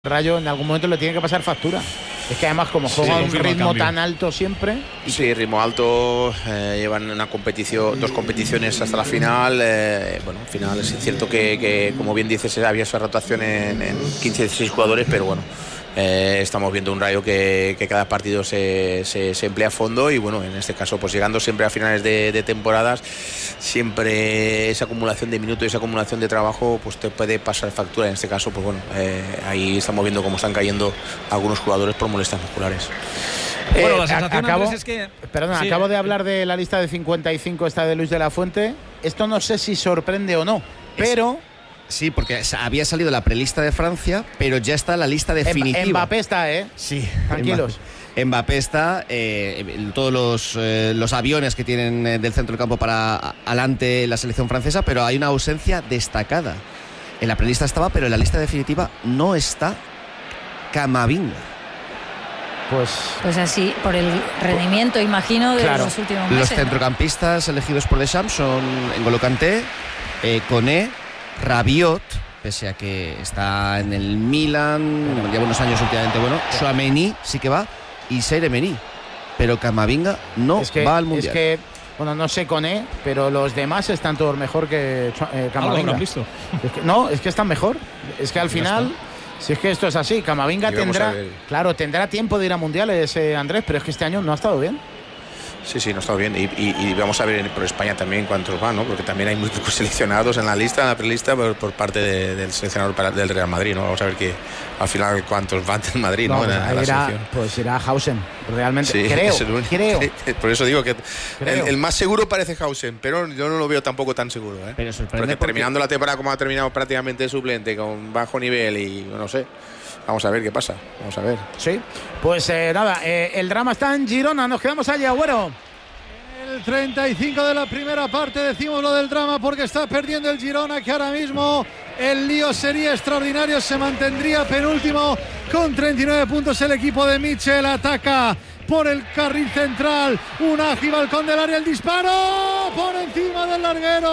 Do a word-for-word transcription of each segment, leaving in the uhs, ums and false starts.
Rayo en algún momento le tiene que pasar factura. Es que además como juega a sí, un ritmo tan alto siempre. Sí, ritmo alto, eh, llevan una competición, dos competiciones hasta la final. Eh, bueno, al final es cierto que, que como bien dices, había esa rotación en, en quince, dieciséis jugadores, pero bueno, eh, estamos viendo un Rayo que, que cada partido se, se, se emplea a fondo y bueno, en este caso pues llegando siempre a finales de, de temporadas, siempre esa acumulación de minutos y esa acumulación de trabajo pues te puede pasar factura. En este caso pues bueno, eh, ahí estamos viendo cómo están cayendo algunos jugadores por molestias musculares. Bueno, la Eh, sensación, acabo, Andrés, es que... Perdona, sí, acabo de hablar de la lista de cincuenta y cinco esta de Luis de la Fuente. Esto no sé si sorprende o no, pero... Sí, porque había salido la prelista de Francia, pero ya está la lista definitiva. Mbappé está, ¿eh? Sí. Tranquilos. Mbappé, Mbappé está, eh, todos los, eh, los aviones que tienen eh, del centro del campo para adelante la selección francesa, pero hay una ausencia destacada. En la prelista estaba, pero en la lista definitiva no está Camavinga. Pues, pues así, por el rendimiento, imagino, de claro, los últimos meses. Los ¿no? centrocampistas elegidos por Deschamps son N'Golo Kanté, eh, Koné, Rabiot, pese a que está en el Milan, lleva unos años últimamente, bueno, Tchouaméni sí que va, y Zaire Emery, pero Camavinga no es que, va al Mundial. Es que, bueno, no sé con E, pero los demás están todos mejor que eh, Camavinga. visto? Es que, no, es que están mejor. Es que al final, si es que esto es así, Camavinga tendrá, claro, tendrá tiempo de ir a mundiales, eh, Andrés, pero es que este año no ha estado bien. Sí, sí, no está bien. Y, y, y vamos a ver por España también cuántos van, ¿no? Porque también hay muy pocos seleccionados en la lista, en la prelista, por, por parte de, del seleccionador para, del Real Madrid, ¿no? Vamos a ver que al final cuántos van del Madrid, ¿no? No, en, pues, en la irá, selección. pues irá Hausen, realmente. Sí, creo, es el único. creo. Por eso digo que creo. el, el más seguro parece Hausen, pero yo no lo veo tampoco tan seguro, ¿eh? Pero sorprende porque, porque terminando la temporada como ha terminado prácticamente suplente, con bajo nivel y no sé. Vamos a ver qué pasa. Vamos a ver. Sí, pues eh, nada, eh, el drama está en Girona, nos quedamos allí, Agüero. El treinta y cinco de la primera parte, decimos lo del drama porque está perdiendo el Girona, que ahora mismo el lío sería extraordinario, se mantendría penúltimo con treinta y nueve puntos el equipo de Michel. Ataca por el carril central, Unagi, balcón del área, el disparo por encima del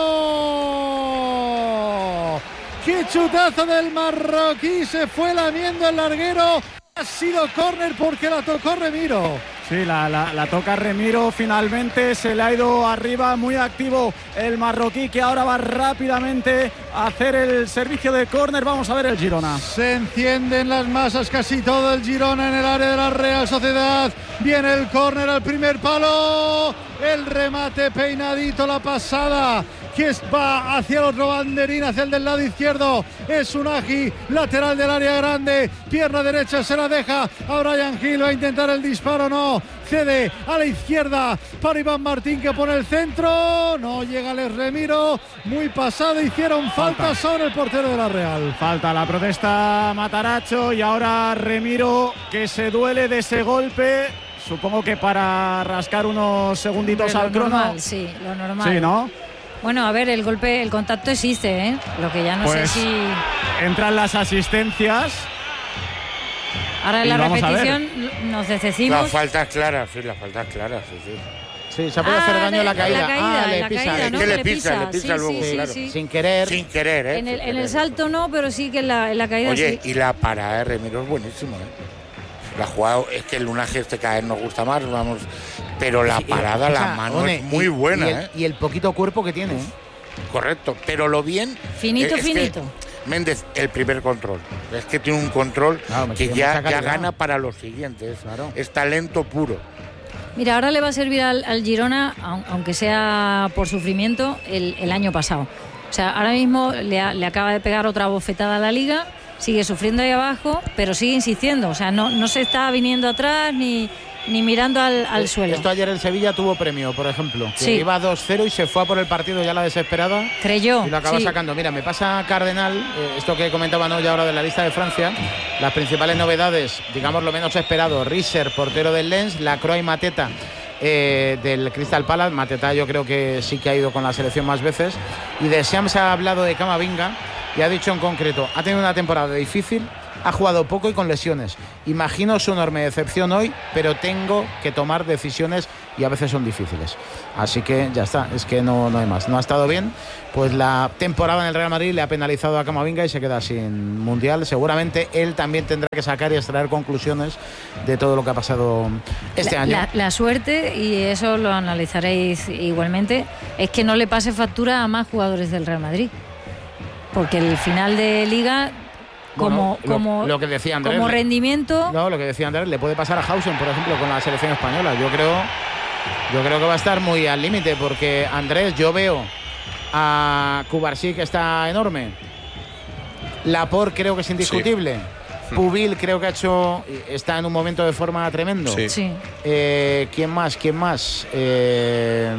larguero. ¡Qué chutazo del marroquí! Se fue lamiendo el larguero. Ha sido córner porque la tocó Remiro. Sí, la, la, la toca Remiro finalmente, se le ha ido arriba, muy activo el marroquí, que ahora va rápidamente a hacer el servicio de córner. Vamos a ver el Girona. Se encienden las masas, casi todo el Girona en el área de la Real Sociedad. Viene el córner al primer palo, el remate peinadito, la pasada que va hacia el otro banderín, hacia el del lado izquierdo, es Unagi, lateral del área grande, pierna derecha, se la deja a Bryan Gil, va a intentar el disparo, no, cede a la izquierda para Iván Martín, que pone el centro, no llega Les Remiro, muy pasado, hicieron falta, falta sobre el portero de la Real. Falta, la protesta Mataracho, y ahora Remiro, que se duele de ese golpe, supongo que para rascar unos segunditos Hombre, al crono. Normal, sí, lo normal. Sí, ¿no? Bueno, a ver, el golpe, el contacto existe, ¿eh? Lo que ya no pues sé si... entran las asistencias. Ahora en la repetición nos decimos... La falta es clara, sí, la falta es clara, sí, sí. Sí, se puede ah, hacer daño en la caída. La caída ah, le la pisa. Caída, es ¿no? que le le pisa, pisa, le pisa sí, luego, sí, claro. Sí, sí. Sin querer. Sin querer, ¿eh? En el, Sin en querer. el salto no, pero sí que en la, en la caída Oye, sí. y la parada de Remiro es buenísima, ¿eh? La jugada, es que el lunaje este cada vez nos gusta más, vamos, pero la parada, o la sea, mano One, es muy y, buena, y el, ¿eh? Y el poquito cuerpo que tiene, ¿eh? Correcto, pero lo bien... Finito, es finito. Que, Méndez, el primer control. Es que tiene un control claro, que ya, ya gana para los siguientes. Claro. Es talento puro. Mira, ahora le va a servir al, al Girona, aunque sea por sufrimiento, el, el año pasado. O sea, ahora mismo le, le acaba de pegar otra bofetada a la Liga, sigue sufriendo ahí abajo, pero sigue insistiendo. O sea, no, no se está viniendo atrás ni, ni mirando al, al suelo. Esto ayer el Sevilla tuvo premio, por ejemplo. Que sí. iba dos cero y se fue a por el partido ya la desesperada. Creyó. Y lo acaba sí. sacando. Mira, me pasa Cardenal, eh, esto que comentaban hoy ahora de la lista de Francia. Las principales novedades, digamos lo menos esperado. Risser, portero del Lens, Lacroix y Mateta. Eh, del Crystal Palace. Mateta yo creo que sí que ha ido con la selección más veces. Y de Deschamps ha hablado de Camavinga y ha dicho en concreto, ha tenido una temporada difícil, ha jugado poco y con lesiones. Imagino su enorme decepción hoy, pero tengo que tomar decisiones y a veces son difíciles. Así que ya está, es que no, no hay más. No ha estado bien, pues la temporada en el Real Madrid le ha penalizado a Camavinga y se queda sin Mundial. Seguramente él también tendrá que sacar y extraer conclusiones de todo lo que ha pasado este la, año. La, la suerte, y eso lo analizaréis igualmente, es que no le pase factura a más jugadores del Real Madrid. Porque el final de Liga, como, bueno, como, lo, lo que decía Andrés, como rendimiento... No, lo que decía Andrés, le puede pasar a Hausen, por ejemplo, con la selección española. Yo creo, yo creo que va a estar muy al límite, porque Andrés, yo veo a Cubarsí, que está enorme. Laporte creo que es indiscutible. Sí. Pubil creo que ha hecho, está en un momento de forma tremendo. Sí. sí. Eh, ¿Quién más? ¿Quién más? Eh,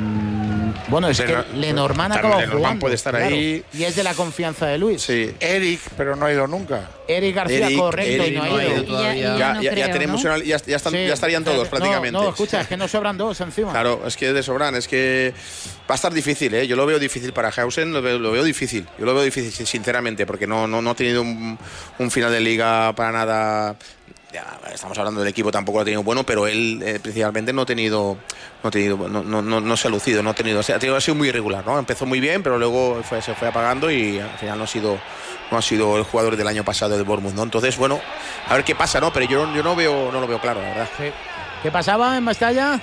bueno, es Lenor, que Lenormand acaba jugando. Puede estar claro, ahí. Y es de la confianza de Luis. Sí. Eric, pero no ha ido nunca. Eric García, Eric, correcto, Eric y no ha no ido. ha ido todavía. Ya, ya, no ya, creo, ya tenemos ¿no? una, ya, ya, están, sí, ya estarían todos no, prácticamente. No, escucha, es que nos sobran dos encima. Claro, es que de sobran, es que va a estar difícil, ¿eh? Yo lo veo difícil para Hausen, lo veo, lo veo difícil. Yo lo veo difícil, sinceramente, porque no, no, no ha tenido un, un final de liga para nada. Ya, estamos hablando del equipo, tampoco lo ha tenido bueno, pero él eh, principalmente no ha tenido, no ha tenido, no, no, no, no se ha lucido, no ha tenido, o sea, ha, tenido, ha sido muy irregular, ¿no? Empezó muy bien, pero luego fue, se fue apagando y al final no ha sido, no ha sido el jugador del año pasado del Bournemouth, ¿no? Entonces, bueno, a ver qué pasa, ¿no? Pero yo, yo no veo, no lo veo claro, la verdad. Sí. ¿Qué pasaba en Mestalla?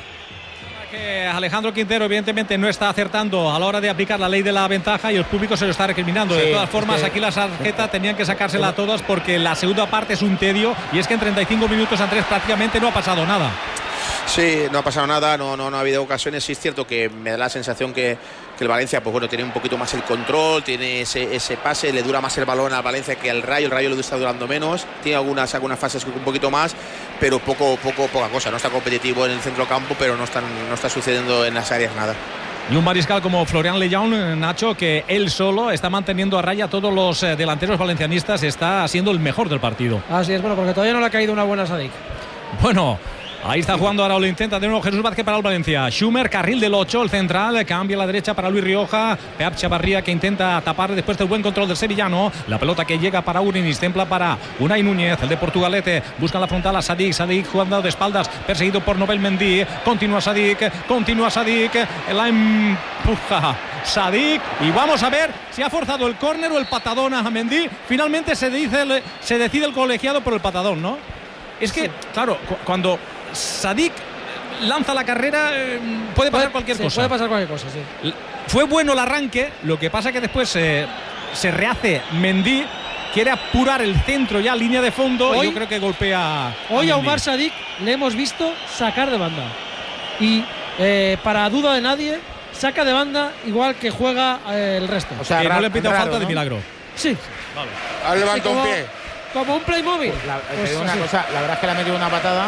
Que Alejandro Quintero evidentemente no está acertando a la hora de aplicar la ley de la ventaja y el público se lo está recriminando. Sí, de todas formas, es que... aquí la tarjeta tenían que sacársela a todas porque la segunda parte es un tedio y es que en treinta y cinco minutos, Andrés, prácticamente no ha pasado nada. Sí, no ha pasado nada, no, no, no ha habido ocasiones. Sí es cierto que me da la sensación que, que el Valencia, pues bueno, tiene un poquito más el control, tiene ese, ese pase, le dura más el balón al Valencia que al Rayo. El Rayo le está durando menos, tiene algunas, algunas fases un poquito más, pero poco, poco, poca cosa. No está competitivo en el centro campo, pero no, están, no está sucediendo en las áreas nada. Y un mariscal como Florian Lejeune, Nacho, que él solo está manteniendo a raya a todos los eh, delanteros valencianistas, está siendo el mejor del partido. Así es, bueno, porque todavía no le ha caído una buena Sadik. Bueno, ahí está jugando ahora, lo intenta de nuevo Jesús Vázquez para el Valencia. Schumer, carril del ocho, el central, cambia a la derecha para Luis Rioja. Pep Chavarría, que intenta tapar después del buen control del sevillano. La pelota que llega para Urinis, templa para Unai Núñez, el de Portugalete. Busca la frontal a Sadik, Sadik jugando de espaldas, perseguido por Nobel Mendy. Continúa Sadik, continúa Sadik, la empuja Sadik. Y vamos a ver si ha forzado el córner o el patadón a Mendy. Finalmente se, dice, se decide el colegiado por el patadón, ¿no? Es que, sí, claro, cu cuando Sadik lanza la carrera, eh, puede pasar puede, cualquier sí, cosa. Puede pasar cualquier cosa, sí. Fue bueno el arranque, lo que pasa que después eh, se rehace Mendy, quiere apurar el centro ya, línea de fondo, hoy, y yo creo que golpea. Hoy a, a Umar Sadik le hemos visto sacar de banda. Y eh, para duda de nadie, saca de banda igual que juega eh, el resto. O sea, que no le pita falta, ¿no?, de milagro. Sí. Vale. Ha levantado sí, como, un pie. Como un Playmobil. Pues la, pues una cosa, la verdad es que le ha metido una patada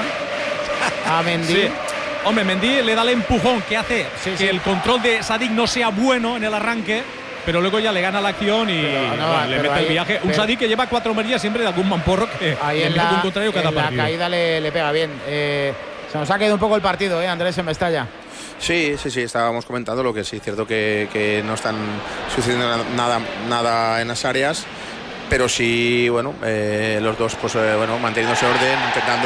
a Mendy. Sí. Hombre, Mendy le da el empujón que hace sí, que sí. el control de Sadik no sea bueno en el arranque, pero luego ya le gana la acción y pero, no, bueno, le mete ahí, el viaje. pero, un Sadik que lleva cuatro merillas siempre de algún mamporro que ahí le en mete la, un contrario cada en partido. la caída le, le pega bien. Eh, se nos ha caído un poco el partido, ¿eh, Andrés, en Mestalla? Sí, sí, sí, estábamos comentando lo que sí, es cierto que, que no están sucediendo nada, nada en las áreas, pero sí, bueno, eh, los dos, pues eh, bueno, manteniendo ese orden, intentando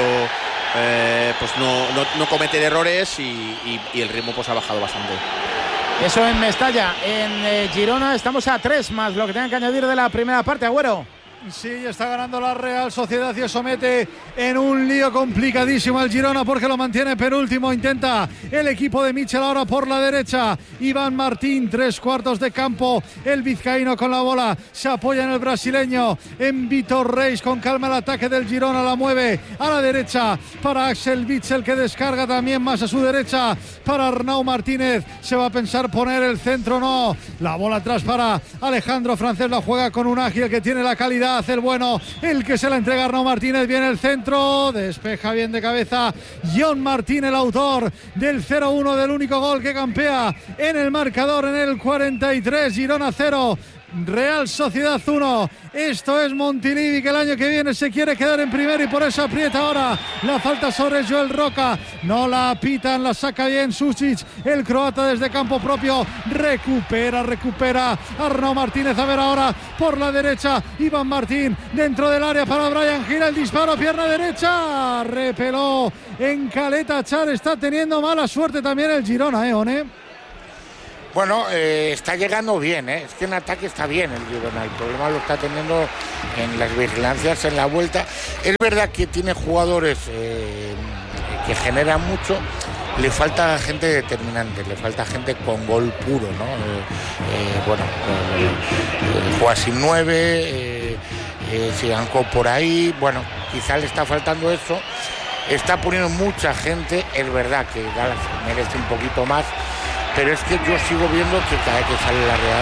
eh, pues no, no, no cometer errores y, y, y el ritmo pues ha bajado bastante. Eso en Mestalla. En eh, Girona estamos a tres más lo que tengan que añadir de la primera parte, Agüero. Sí, está ganando la Real Sociedad y eso mete en un lío complicadísimo al Girona porque lo mantiene penúltimo. Intenta el equipo de Michel ahora por la derecha. Iván Martín, tres cuartos de campo. El vizcaíno con la bola. Se apoya en el brasileño. En Vitor Reis con calma el ataque del Girona. La mueve a la derecha para Axel Witsel, que descarga también más a su derecha para Arnau Martínez. Se va a pensar poner el centro, no. La bola atrás para Alejandro Francés. La juega con un ágil que tiene la calidad. Hace el bueno, el que se la entrega a Arnau Martínez. Viene el centro, despeja bien de cabeza John Martín, el autor del cero uno, del único gol que campea en el marcador en el cuarenta y tres. Girona cero, Real Sociedad uno. Esto es Montilivi, que el año que viene se quiere quedar en primero y por eso aprieta ahora. La falta sobre Joel Roca. No la pitan, la saca bien Susic, el croata desde campo propio. Recupera, recupera Arnau Martínez. A ver ahora por la derecha. Iván Martín dentro del área para Brian. Gira el disparo, pierna derecha. Repeló en Caleta Char. Está teniendo mala suerte también el Girona, ¿eh, One? Bueno, eh, está llegando bien, ¿eh? Es que en ataque está bien el Girona. El problema lo está teniendo en las vigilancias, en la vuelta. Es verdad que tiene jugadores eh, que generan mucho. Le falta gente determinante, le falta gente con gol puro, ¿no? Eh, eh, bueno, eh, juega sin nueve, eh, eh, Sigankov por ahí. Bueno, quizá le está faltando eso. Está poniendo mucha gente. Es verdad que Dallas merece un poquito más. Pero es que yo sigo viendo que cada vez que sale la Real...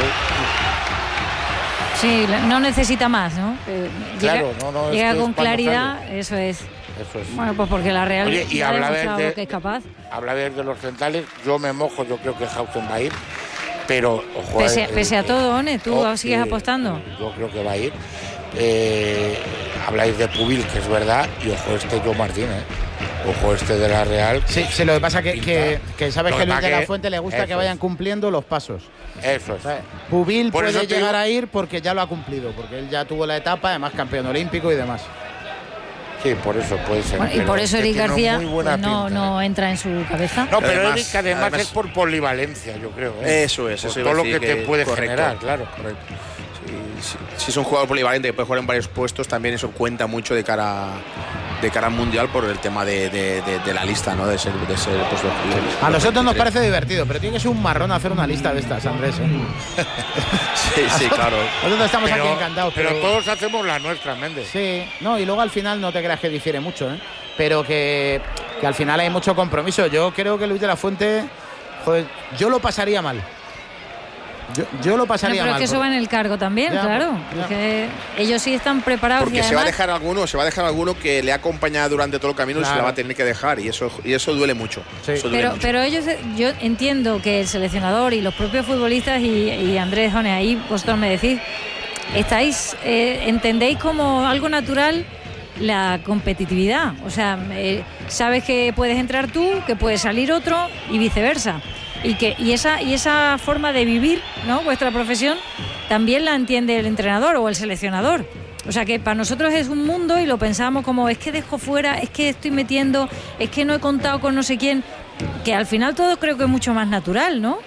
Sí, no necesita más, ¿no? Eh, claro, llega, no, no, llega es que con es claridad, sale. eso es. Eso es. Bueno, pues porque la Real Oye, y ha habla demostrado de, que es capaz. Habla de los centrales, yo me mojo, yo creo que Hausen va a ir, pero ojo... Pese, eh, pese a todo, One, ¿tú oh, sigues eh, apostando? Yo creo que va a ir. Eh, habláis de Pubil, que es verdad, y ojo este Joe Martín, ¿eh? Ojo este de la Real. Sí, sí, lo que pasa que, que, que sabes Lo que que Luis de la que- Fuente le gusta que vayan es. cumpliendo los pasos. Eso es. Pubil Por puede eso te llegar digo- a ir porque ya lo ha cumplido, porque él ya tuvo la etapa, además campeón olímpico y demás. Sí, por eso puede ser. Bueno, y pero por eso es que Eric tiene García muy buena pues, no, pinta, ¿eh? no entra en su cabeza. No, pero Además- Eric además, además- es por polivalencia, yo creo. ¿eh? Eso es, Por eso iba todo a lo decir que te que- puede correcto. generar, claro. Si, si- si es un jugador polivalente que puede jugar en varios puestos, también eso cuenta mucho de cara de cara al mundial por el tema de, de- de- de la lista, ¿no? De ser, de ser pues, los- los- A los nosotros nos veintitrés. parece divertido, pero tiene que ser un marrón hacer una lista de estas, Andrés. ¿eh? Sí, sí, claro. Nosotros estamos Pero, aquí encantados. pero todos hacemos la nuestra, Méndez. Sí, no, y luego al final no te creas que difiere mucho, ¿eh? Pero que, que al final hay mucho compromiso. Yo creo que Luis de la Fuente, joder, yo lo pasaría mal. Yo, yo lo pasaría No, pero mal. es que eso va en el cargo también, Ya, claro. ya. Es que ellos sí están preparados. Porque y se va a además- dejar alguno, se va a dejar alguno que le ha acompañado durante todo el camino y se Claro. la va a tener que dejar y eso y eso duele mucho. Sí. Eso duele Pero, mucho. pero ellos, yo entiendo que el seleccionador y los propios futbolistas y, y Andrés Jone, ahí vosotros me decís, estáis, eh, entendéis como algo natural la competitividad. O sea, eh, sabes que puedes entrar tú, que puede salir otro y viceversa. Y que y esa y esa forma de vivir, ¿no? Vuestra profesión también la entiende el entrenador o el seleccionador. O sea que para nosotros es un mundo y lo pensamos como es que dejo fuera, es que estoy metiendo, es que no he contado con no sé quién, que al final todo creo que es mucho más natural, ¿no?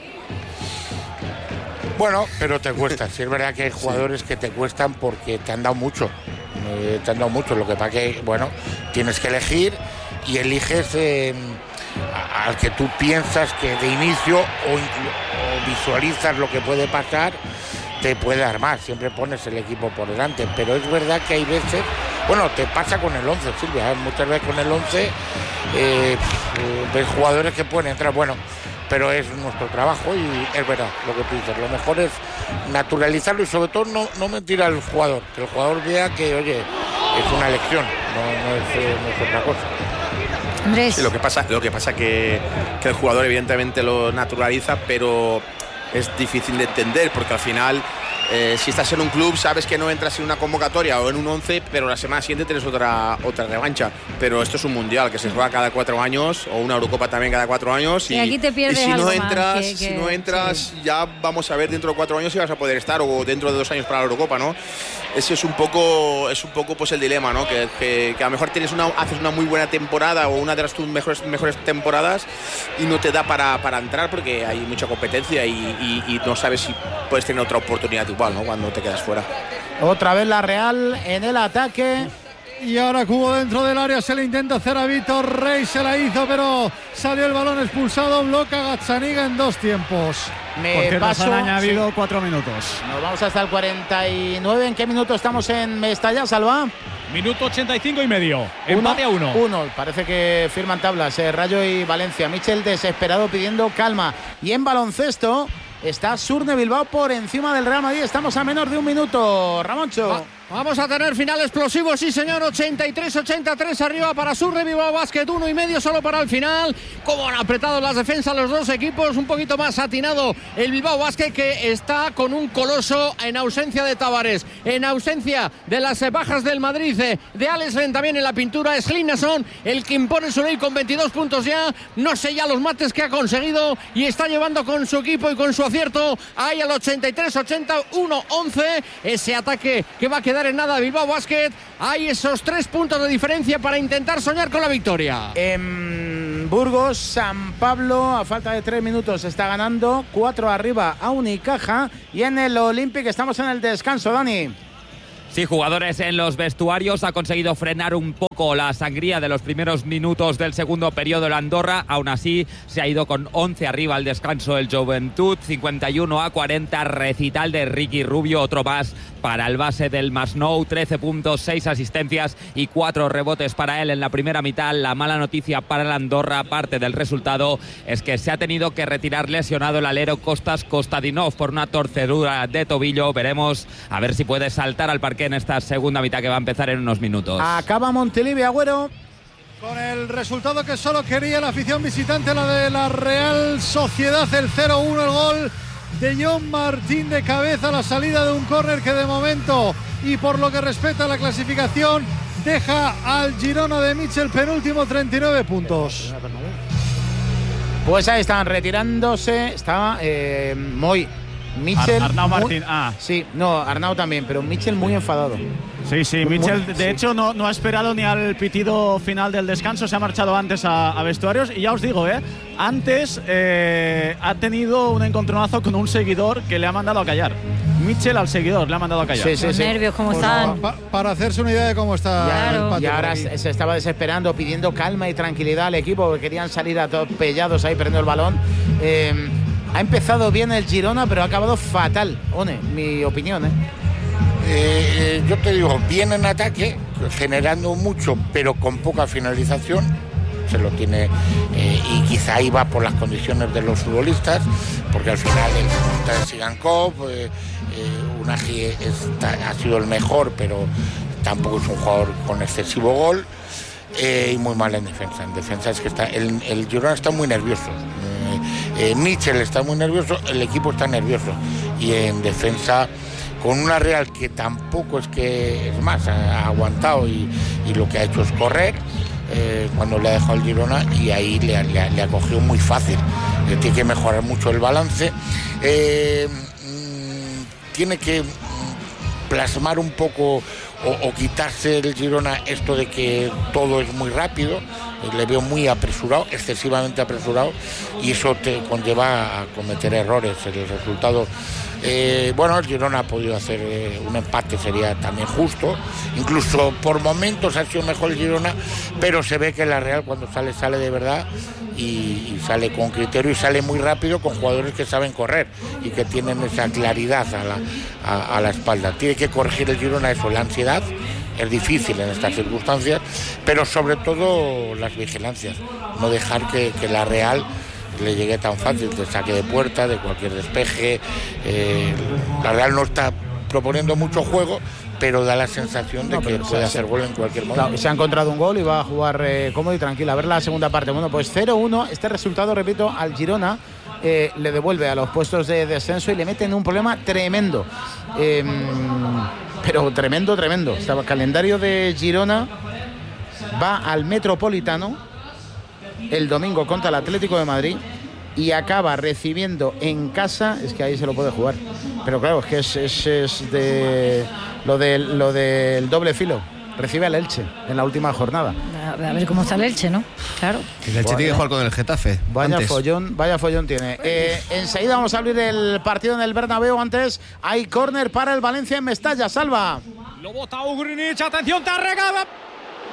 Bueno, pero te cuesta. Sí, es verdad que hay jugadores que te cuestan porque te han dado mucho. Eh, te han dado mucho. Lo que pasa que, bueno, tienes que elegir y eliges eh, a- al que tú piensas que de inicio o, inclu- o visualizas lo que puede pasar, te puede armar. Siempre pones el equipo por delante. Pero es verdad que hay veces, bueno, te pasa con el once, Silvia. ¿eh? Muchas veces con el once eh, ves jugadores que pueden entrar. Bueno, pero es nuestro trabajo y es verdad lo que tú dices. Lo mejor es naturalizarlo y sobre todo no, no mentir al jugador, que el jugador vea que, oye, es una elección, no, no, es, eh, no es otra cosa. Andrés. Sí, lo que pasa, lo que pasa que, que el jugador evidentemente lo naturaliza, pero es difícil de entender porque al final eh, si estás en un club sabes que no entras en una convocatoria o en un once, pero la semana siguiente tienes otra otra revancha. Pero esto es un mundial que se juega cada cuatro años o una Eurocopa también cada cuatro años. Y Y, aquí te pierdes y si algo no más, entras, que- que- si no entras sí. ya vamos a ver dentro de cuatro años si vas a poder estar o dentro de dos años para la Eurocopa, ¿no? Ese es un poco es un poco pues el dilema, ¿no? Que, que, que a lo mejor tienes una haces una muy buena temporada o una de las tus mejores mejores temporadas y no te da para, para entrar porque hay mucha competencia y, y, y no sabes si puedes tener otra oportunidad igual, ¿no? Cuando te quedas fuera. Otra vez la Real en el ataque. Y ahora Cubo dentro del área, se le intenta hacer a Víctor Rey, se la hizo, pero salió el balón expulsado, bloca Gazzaniga en dos tiempos. Me Por cierto, paso, se han añadido sí. cuatro minutos. Nos vamos hasta el cuarenta y nueve. ¿En qué minuto estamos en Mestalla, Salva? Minuto ochenta y cinco y medio. Empate a uno. Uno. Parece que firman tablas eh, Rayo y Valencia. Michel desesperado pidiendo calma. Y en baloncesto está Surne Bilbao por encima del Real Madrid. Estamos a menos de un minuto, Ramoncho. Va, Vamos a tener final explosivo, sí señor, ochenta y tres ochenta y tres arriba para Surre Bilbao Basket, uno y medio solo para el final. Cómo han apretado las defensas los dos equipos, un poquito más atinado el Bilbao Basket, que está con un coloso en ausencia de Tavares, en ausencia de las bajas del Madrid, de Alex Len también en la pintura. Es Linnason el que impone su ley con veintidós puntos ya, no sé ya los mates que ha conseguido, y está llevando con su equipo y con su acierto ahí al ochenta y tres ochenta, uno once, ese ataque que va a quedar en nada Bilbao Basket. Hay esos tres puntos de diferencia para intentar soñar con la victoria. En Burgos, San Pablo, a falta de tres minutos, está ganando cuatro arriba a Unicaja. Y en el Olympic estamos en el descanso, Dani. Sí, jugadores en los vestuarios. Ha conseguido frenar un poco la sangría de los primeros minutos del segundo periodo el Andorra. Aún así, se ha ido con once arriba al descanso el Joventut. cincuenta y uno a cuarenta, recital de Ricky Rubio. Otro más para el base del Masnou. trece puntos, seis asistencias y cuatro rebotes para él en la primera mitad. La mala noticia para el Andorra, parte del resultado, es que se ha tenido que retirar lesionado el alero Kostas Kostadinov por una torcedura de tobillo. Veremos a ver si puede saltar al parque en esta segunda mitad que va a empezar en unos minutos. Acaba Montilivi, Agüero. Con el resultado que solo quería la afición visitante, la de la Real Sociedad, el cero uno, el gol de John Martín de cabeza, la salida de un córner que de momento, y por lo que respecta a la clasificación, deja al Girona de Mitchell penúltimo, treinta y nueve puntos. Pues ahí están retirándose, está eh, Moy. Mitchell, Ar Arnau muy, Martín, ah. Sí, no, Arnau también, pero Mitchell muy enfadado. Sí, sí, Mitchell muy, de sí. hecho no, no ha esperado ni al pitido final del descanso, se ha marchado antes a, a vestuarios, y ya os digo, eh, antes eh, ha tenido un encontronazo con un seguidor que le ha mandado a callar. Mitchell al seguidor le ha mandado a callar. Sí, sí, Los sí. nervios, ¿cómo pues están? Pa, para hacerse una idea de cómo está claro. el patio. Y ahora se, se estaba desesperando, pidiendo calma y tranquilidad al equipo, porque querían salir atropellados ahí perdiendo el balón. Eh, Ha empezado bien el Girona, pero ha acabado fatal, One, mi opinión, ¿eh? Eh, yo te digo, bien en ataque, generando mucho, pero con poca finalización. Se lo tiene, eh, y quizá iba por las condiciones de los futbolistas, porque al final el está de Sigankov, eh, eh, Unagi está, ha sido el mejor, pero tampoco es un jugador con excesivo gol, eh, y muy mal en defensa. En defensa es que está, el, el Girona está muy nervioso. Eh, Mitchell está muy nervioso, el equipo está nervioso, y en defensa con una Real que tampoco es que, es más, ha aguantado y, y lo que ha hecho es correr eh, cuando le ha dejado el Girona, y ahí le, le, le ha cogido muy fácil. Eh, tiene que mejorar mucho el balance, eh, mmm, tiene que plasmar un poco o, o quitarse el Girona esto de que todo es muy rápido. Le veo muy apresurado, excesivamente apresurado, y eso te conlleva a cometer errores. El resultado, eh, bueno, el Girona ha podido hacer eh, un empate, sería también justo, incluso por momentos ha sido mejor el Girona, pero se ve que la Real cuando sale, sale de verdad, y, y sale con criterio y sale muy rápido, con jugadores que saben correr y que tienen esa claridad a la, a, a la espalda. Tiene que corregir el Girona eso, la ansiedad. Es difícil en estas circunstancias, pero sobre todo las vigilancias, no dejar que, que la Real le llegue tan fácil, de saque de puerta, de cualquier despeje. Eh, la Real no está proponiendo mucho juego, pero da la sensación de no, que puede hacer gol en cualquier momento. Claro, se ha encontrado un gol y va a jugar eh, cómodo y tranquilo. A ver la segunda parte. Bueno, pues cero uno, este resultado, repito, al Girona eh, le devuelve a los puestos de descenso y le mete en un problema tremendo. Eh, pero tremendo, tremendo. El calendario de Girona va al Metropolitano el domingo contra el Atlético de Madrid y acaba recibiendo en casa, es que ahí se lo puede jugar, pero claro, es que es, es, es de lo del lo del doble filo. Recibe al Elche en la última jornada. A ver cómo está el Elche, ¿no? Claro. El Elche tiene que jugar con el Getafe. Vaya antes. follón, vaya follón tiene. Eh, enseguida vamos a abrir el partido en el Bernabéu. Antes hay córner para el Valencia en Mestalla. Salva. Lo bota Ugrinic, atención, Tárrega.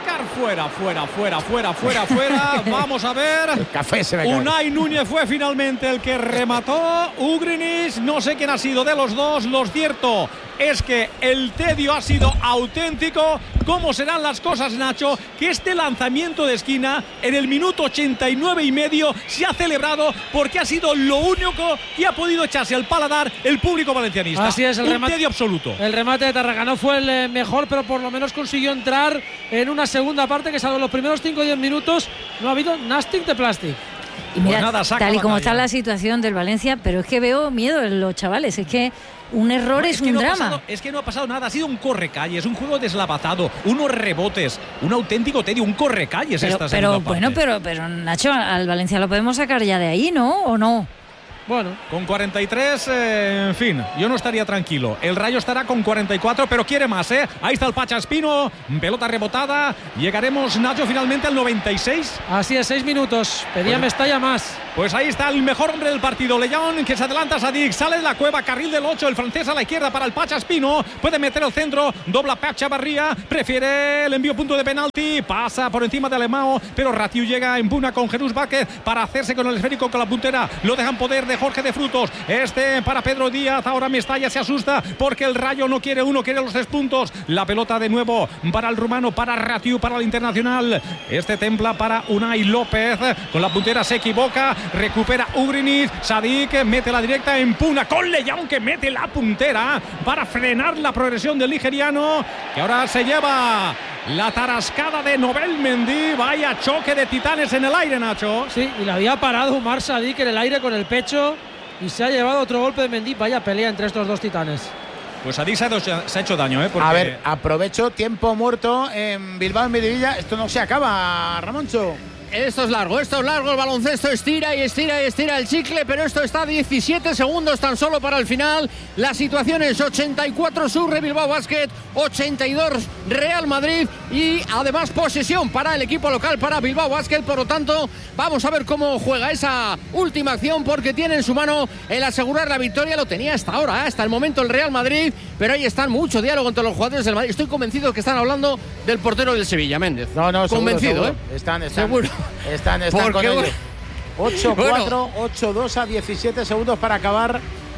sacar fuera, fuera, fuera, fuera, fuera, fuera. Vamos a ver. El café se me cae. Unai Núñez fue finalmente el que remató. Ugrinic, no sé quién ha sido de los dos. Lo cierto es que el tedio ha sido auténtico. ¿Cómo serán las cosas, Nacho? Que este lanzamiento de esquina en el minuto ochenta y nueve y medio se ha celebrado porque ha sido lo único que ha podido echarse al paladar el público valencianista. Así es, el Un remate, tedio absoluto. El remate de Tárrega no fue el eh, mejor, pero por lo menos consiguió entrar en una segunda parte que, salvo los primeros cinco o diez minutos, no ha habido nastic de plástico. Y mira, Pues nada, saca tal y como batalla. está la situación del Valencia, pero es que veo miedo en los chavales. Es que un error No, es, que un no ha drama. pasado- es que no ha pasado nada, ha sido un correcalles, un juego deslavazado, unos rebotes, un auténtico tedio, un correcalles Pero, esta pero segunda bueno, parte. pero, pero Nacho, al Valencia lo podemos sacar ya de ahí, ¿no? ¿O no? Bueno, Con cuarenta y tres, eh, en fin, yo no estaría tranquilo. El Rayo estará con cuarenta y cuatro, pero quiere más, ¿eh? Ahí está el Pacha Espino, pelota rebotada. Llegaremos, Nacho, finalmente al noventa y seis. así es, seis minutos. Pedía Pues- Mestalla más. Pues ahí está el mejor hombre del partido, León, que se adelanta a Sadik, sale de la cueva, carril del ocho, el francés a la izquierda para el Pacha Espino, puede meter el centro, dobla Pep Chavarría, prefiere el envío punto de penalti, pasa por encima de Alemão, pero Ratiu llega en puna con Jesús Vázquez para hacerse con el esférico con la puntera, lo dejan poder de Jorge de Frutos, este para Pedro Díaz, ahora Mestalla se asusta porque el Rayo no quiere uno, quiere los tres puntos, la pelota de nuevo para el rumano, para Ratiu, para el internacional, este templa para Unai López, con la puntera se equivoca, recupera Ugrinic, Sadik mete la directa, empuna con León que mete la puntera para frenar la progresión del nigeriano, que ahora se lleva la tarascada de Nobel Mendy. Vaya choque de titanes en el aire, Nacho. Sí, y la había parado Umar Sadik en el aire con el pecho y se ha llevado otro golpe de Mendy. Vaya pelea entre estos dos titanes. Pues Sadik se ha, hecho, se ha hecho daño, ¿eh? Porque A ver, aprovecho tiempo muerto en Bilbao, en Miribilla. Esto no se acaba, Ramoncho. Esto es largo, esto es largo, el baloncesto estira y estira y estira el chicle, pero esto está a diecisiete segundos tan solo para el final. La situación es ochenta y cuatro Surre Bilbao Basket, ochenta y dos Real Madrid y además posesión para el equipo local, para Bilbao Basket. Por lo tanto, vamos a ver cómo juega esa última acción porque tiene en su mano el asegurar la victoria. Lo tenía hasta ahora, hasta el momento el Real Madrid, pero ahí están mucho diálogo entre los jugadores del Madrid. Estoy convencido que están hablando del portero del Sevilla, Méndez. No, no, seguro, convencido, seguro. ¿eh? Están, están. Seguro. Están, están con Porque, ello. bueno, ocho cuatro, ocho dos a diecisiete segundos para acabar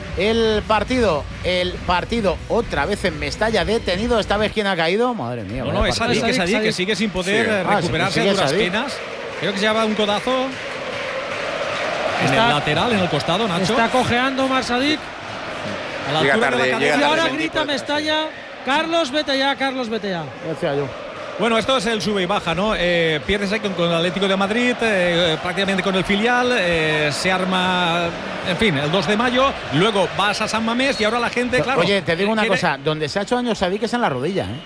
el partido. El partido otra vez en Mestalla detenido. Esta vez, ¿quién ha caído? Madre mía. No, vaya no, es partido. Sadik, es Sadik, que sigue sin poder Sí. eh, Ah, recuperarse sigue a duras Sadik. penas. Creo que se lleva un codazo en Está- el lateral, en el costado, Nacho. Está cojeando Umar Sadik A la Llega altura de tarde, la llega cadera. y ahora Mendy grita puede- Mestalla: Carlos, vete ya, Carlos, vete ya. Decía yo. Bueno, esto es el sube y baja, ¿no? Eh, pierdes ahí con, con el Atlético de Madrid, eh, prácticamente con el filial, eh, se arma, en fin, el dos de mayo, luego vas a San Mamés y ahora la gente, claro. Oye, te digo una quiere- cosa. Donde se ha hecho daño Sadik es en la rodilla, ¿eh?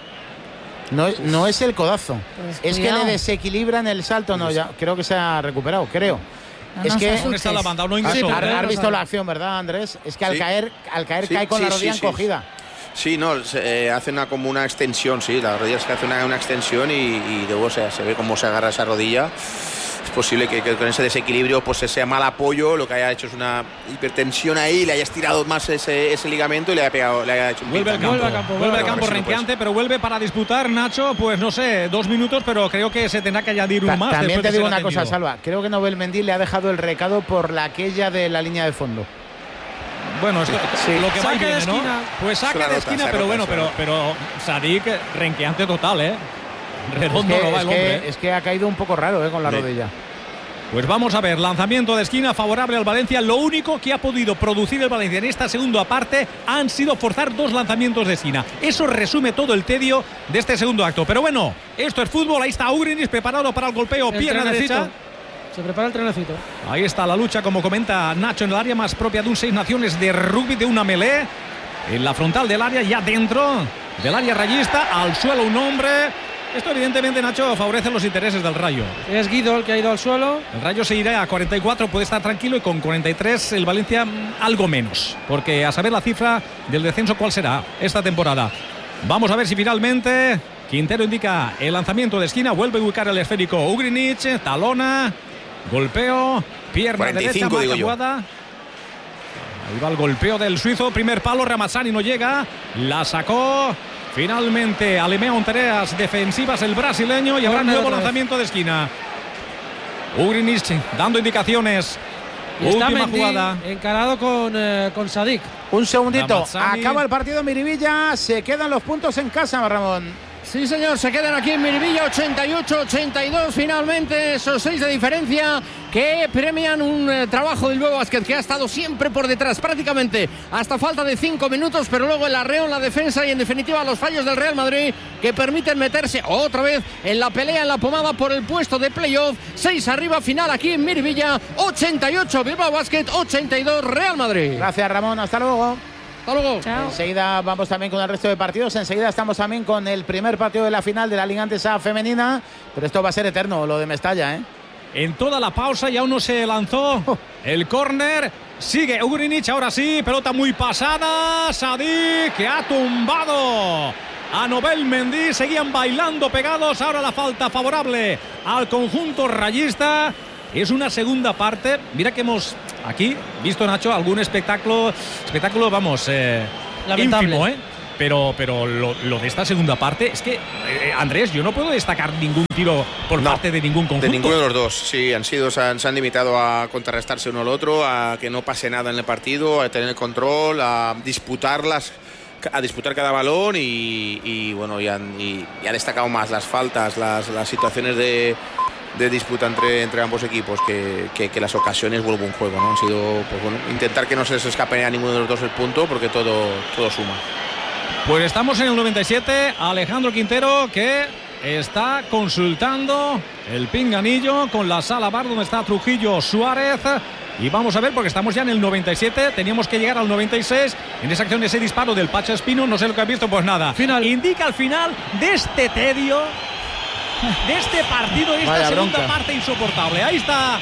No, es- no es el codazo. Pues es que cuidado. le desequilibra en el salto. No, ya creo que se ha recuperado, creo. No es nos que ¿Dónde está la banda? No has, ingresó. has- has no visto sabe. la acción, ¿verdad, Andrés? Es que al Sí. caer, al caer Sí, cae con la sí, rodilla sí, sí. encogida. Sí, no, se, eh, hace una, como una extensión, sí, la rodilla es que hace una, una extensión y, y luego o sea, se ve cómo se agarra esa rodilla. Es posible que, que con ese desequilibrio pues sea mal apoyo, lo que haya hecho es una hipertensión ahí, le haya estirado más ese, ese ligamento y le haya pegado, le haya hecho un Vuelve al pinchazo. campo, Vuelve al campo, vuelve al vuelve campo al campo. renqueante, pero vuelve para disputar, Nacho, pues no sé, dos minutos, pero creo que se tendrá que añadir uno Ta- más. También después te de digo ser una cosa, atendido. Salva. Creo que Nobel Mendy le ha dejado el recado por la aquella de la línea de fondo. Bueno, esto, Sí. lo que va y Saque de viene, ¿no? esquina. Pues Se saque la de nota, esquina, se pero nota, bueno, se pero, nota. pero Sadik renqueante total, ¿eh? Es Redondo que, no va es el que- hombre. ¿eh? es que ha caído un poco raro, ¿eh? Con la Sí. rodilla. Pues vamos a ver, lanzamiento de esquina favorable al Valencia. Lo único que ha podido producir el Valencia en esta segunda parte han sido forzar dos lanzamientos de esquina. Eso resume todo el tedio de este segundo acto. Pero bueno, esto es fútbol. Ahí está Ugrinic preparado para el golpeo, El pierna trenecito. derecha. Se prepara el trenecito. Ahí está la lucha, como comenta Nacho, en el área más propia de un Seis Naciones de rugby, de una melee. En la frontal del área, ya dentro del área rayista, al suelo un hombre. Esto evidentemente, Nacho, favorece los intereses del Rayo. Es Guido el que ha ido al suelo. El Rayo se irá a cuarenta y cuatro, puede estar tranquilo, y con cuarenta y tres el Valencia mm, algo menos. Porque a saber la cifra del descenso cuál será esta temporada. Vamos a ver si finalmente Quintero indica el lanzamiento de esquina, vuelve a ubicar el esférico Ugrinic, talona, golpeo, pierna cuarenta y derecha, cinco, digo marca yo. jugada. Ahí va el golpeo del suizo, primer palo, Ramazzani no llega, la sacó finalmente alemea un tareas defensivas el brasileño y habrá Corner nuevo otra vez. lanzamiento de esquina. Ugrinic dando indicaciones. Y está Última Mendy jugada. encarado con, eh, con Sadik. Un segundito, Ramazzani. acaba el partido en Miribilla, se quedan los puntos en casa, Ramón. Sí, señor, se quedan aquí en Miribilla, ochenta y ocho ochenta y dos finalmente, esos seis de diferencia que premian un eh, trabajo del Bilbao Basket que ha estado siempre por detrás, prácticamente hasta falta de cinco minutos, pero luego el arreo en la defensa y en definitiva los fallos del Real Madrid que permiten meterse otra vez en la pelea, en la pomada por el puesto de playoff. Seis arriba, final aquí en Miribilla, ochenta y ocho Bilbao Basket, ochenta y dos Real Madrid. Gracias, Ramón, hasta luego. Hasta luego. Chao. Enseguida vamos también con el resto de partidos. Enseguida estamos también con el primer partido de la final de la Liga Andesa femenina. Pero esto va a ser eterno, lo de Mestalla, ¿eh? En toda la pausa y aún no se lanzó el córner. Sigue Ugrinic, ahora sí, pelota muy pasada. Sadik que ha tumbado a Nobel Mendy. Seguían bailando pegados. Ahora la falta favorable al conjunto rayista. Es una segunda parte. Mira que hemos aquí visto, Nacho, algún espectáculo, espectáculo, vamos, eh, Lamentable. ínfimo, ¿eh? Pero, pero lo, lo de esta segunda parte es que, eh, Andrés, yo no puedo destacar ningún tiro por No, parte de ningún conjunto. De ninguno de los dos, sí, han sido, se han, se han limitado a contrarrestarse uno al otro, a que no pase nada en el partido, a tener el control, a disputarlas, a disputar cada balón y, y bueno, y han, y, y ha destacado más las faltas, las, las situaciones de, de disputa entre, entre ambos equipos que, que, que las ocasiones vuelvo un juego, ¿no? Han sido, pues bueno, intentar que no se les escape a ninguno de los dos el punto porque todo, todo suma. Pues estamos en el noventa y siete, Alejandro Quintero que está consultando el pinganillo con la sala bar donde está Trujillo Suárez. Y vamos a ver, porque estamos ya en el noventa y siete, teníamos que llegar al noventa y seis. En esa acción, ese disparo del Pacha Espino, no sé lo que has visto, pues nada. Final. Indica el final de este tedio, de este partido, de esta Vaya segunda bronca. parte insoportable. Ahí está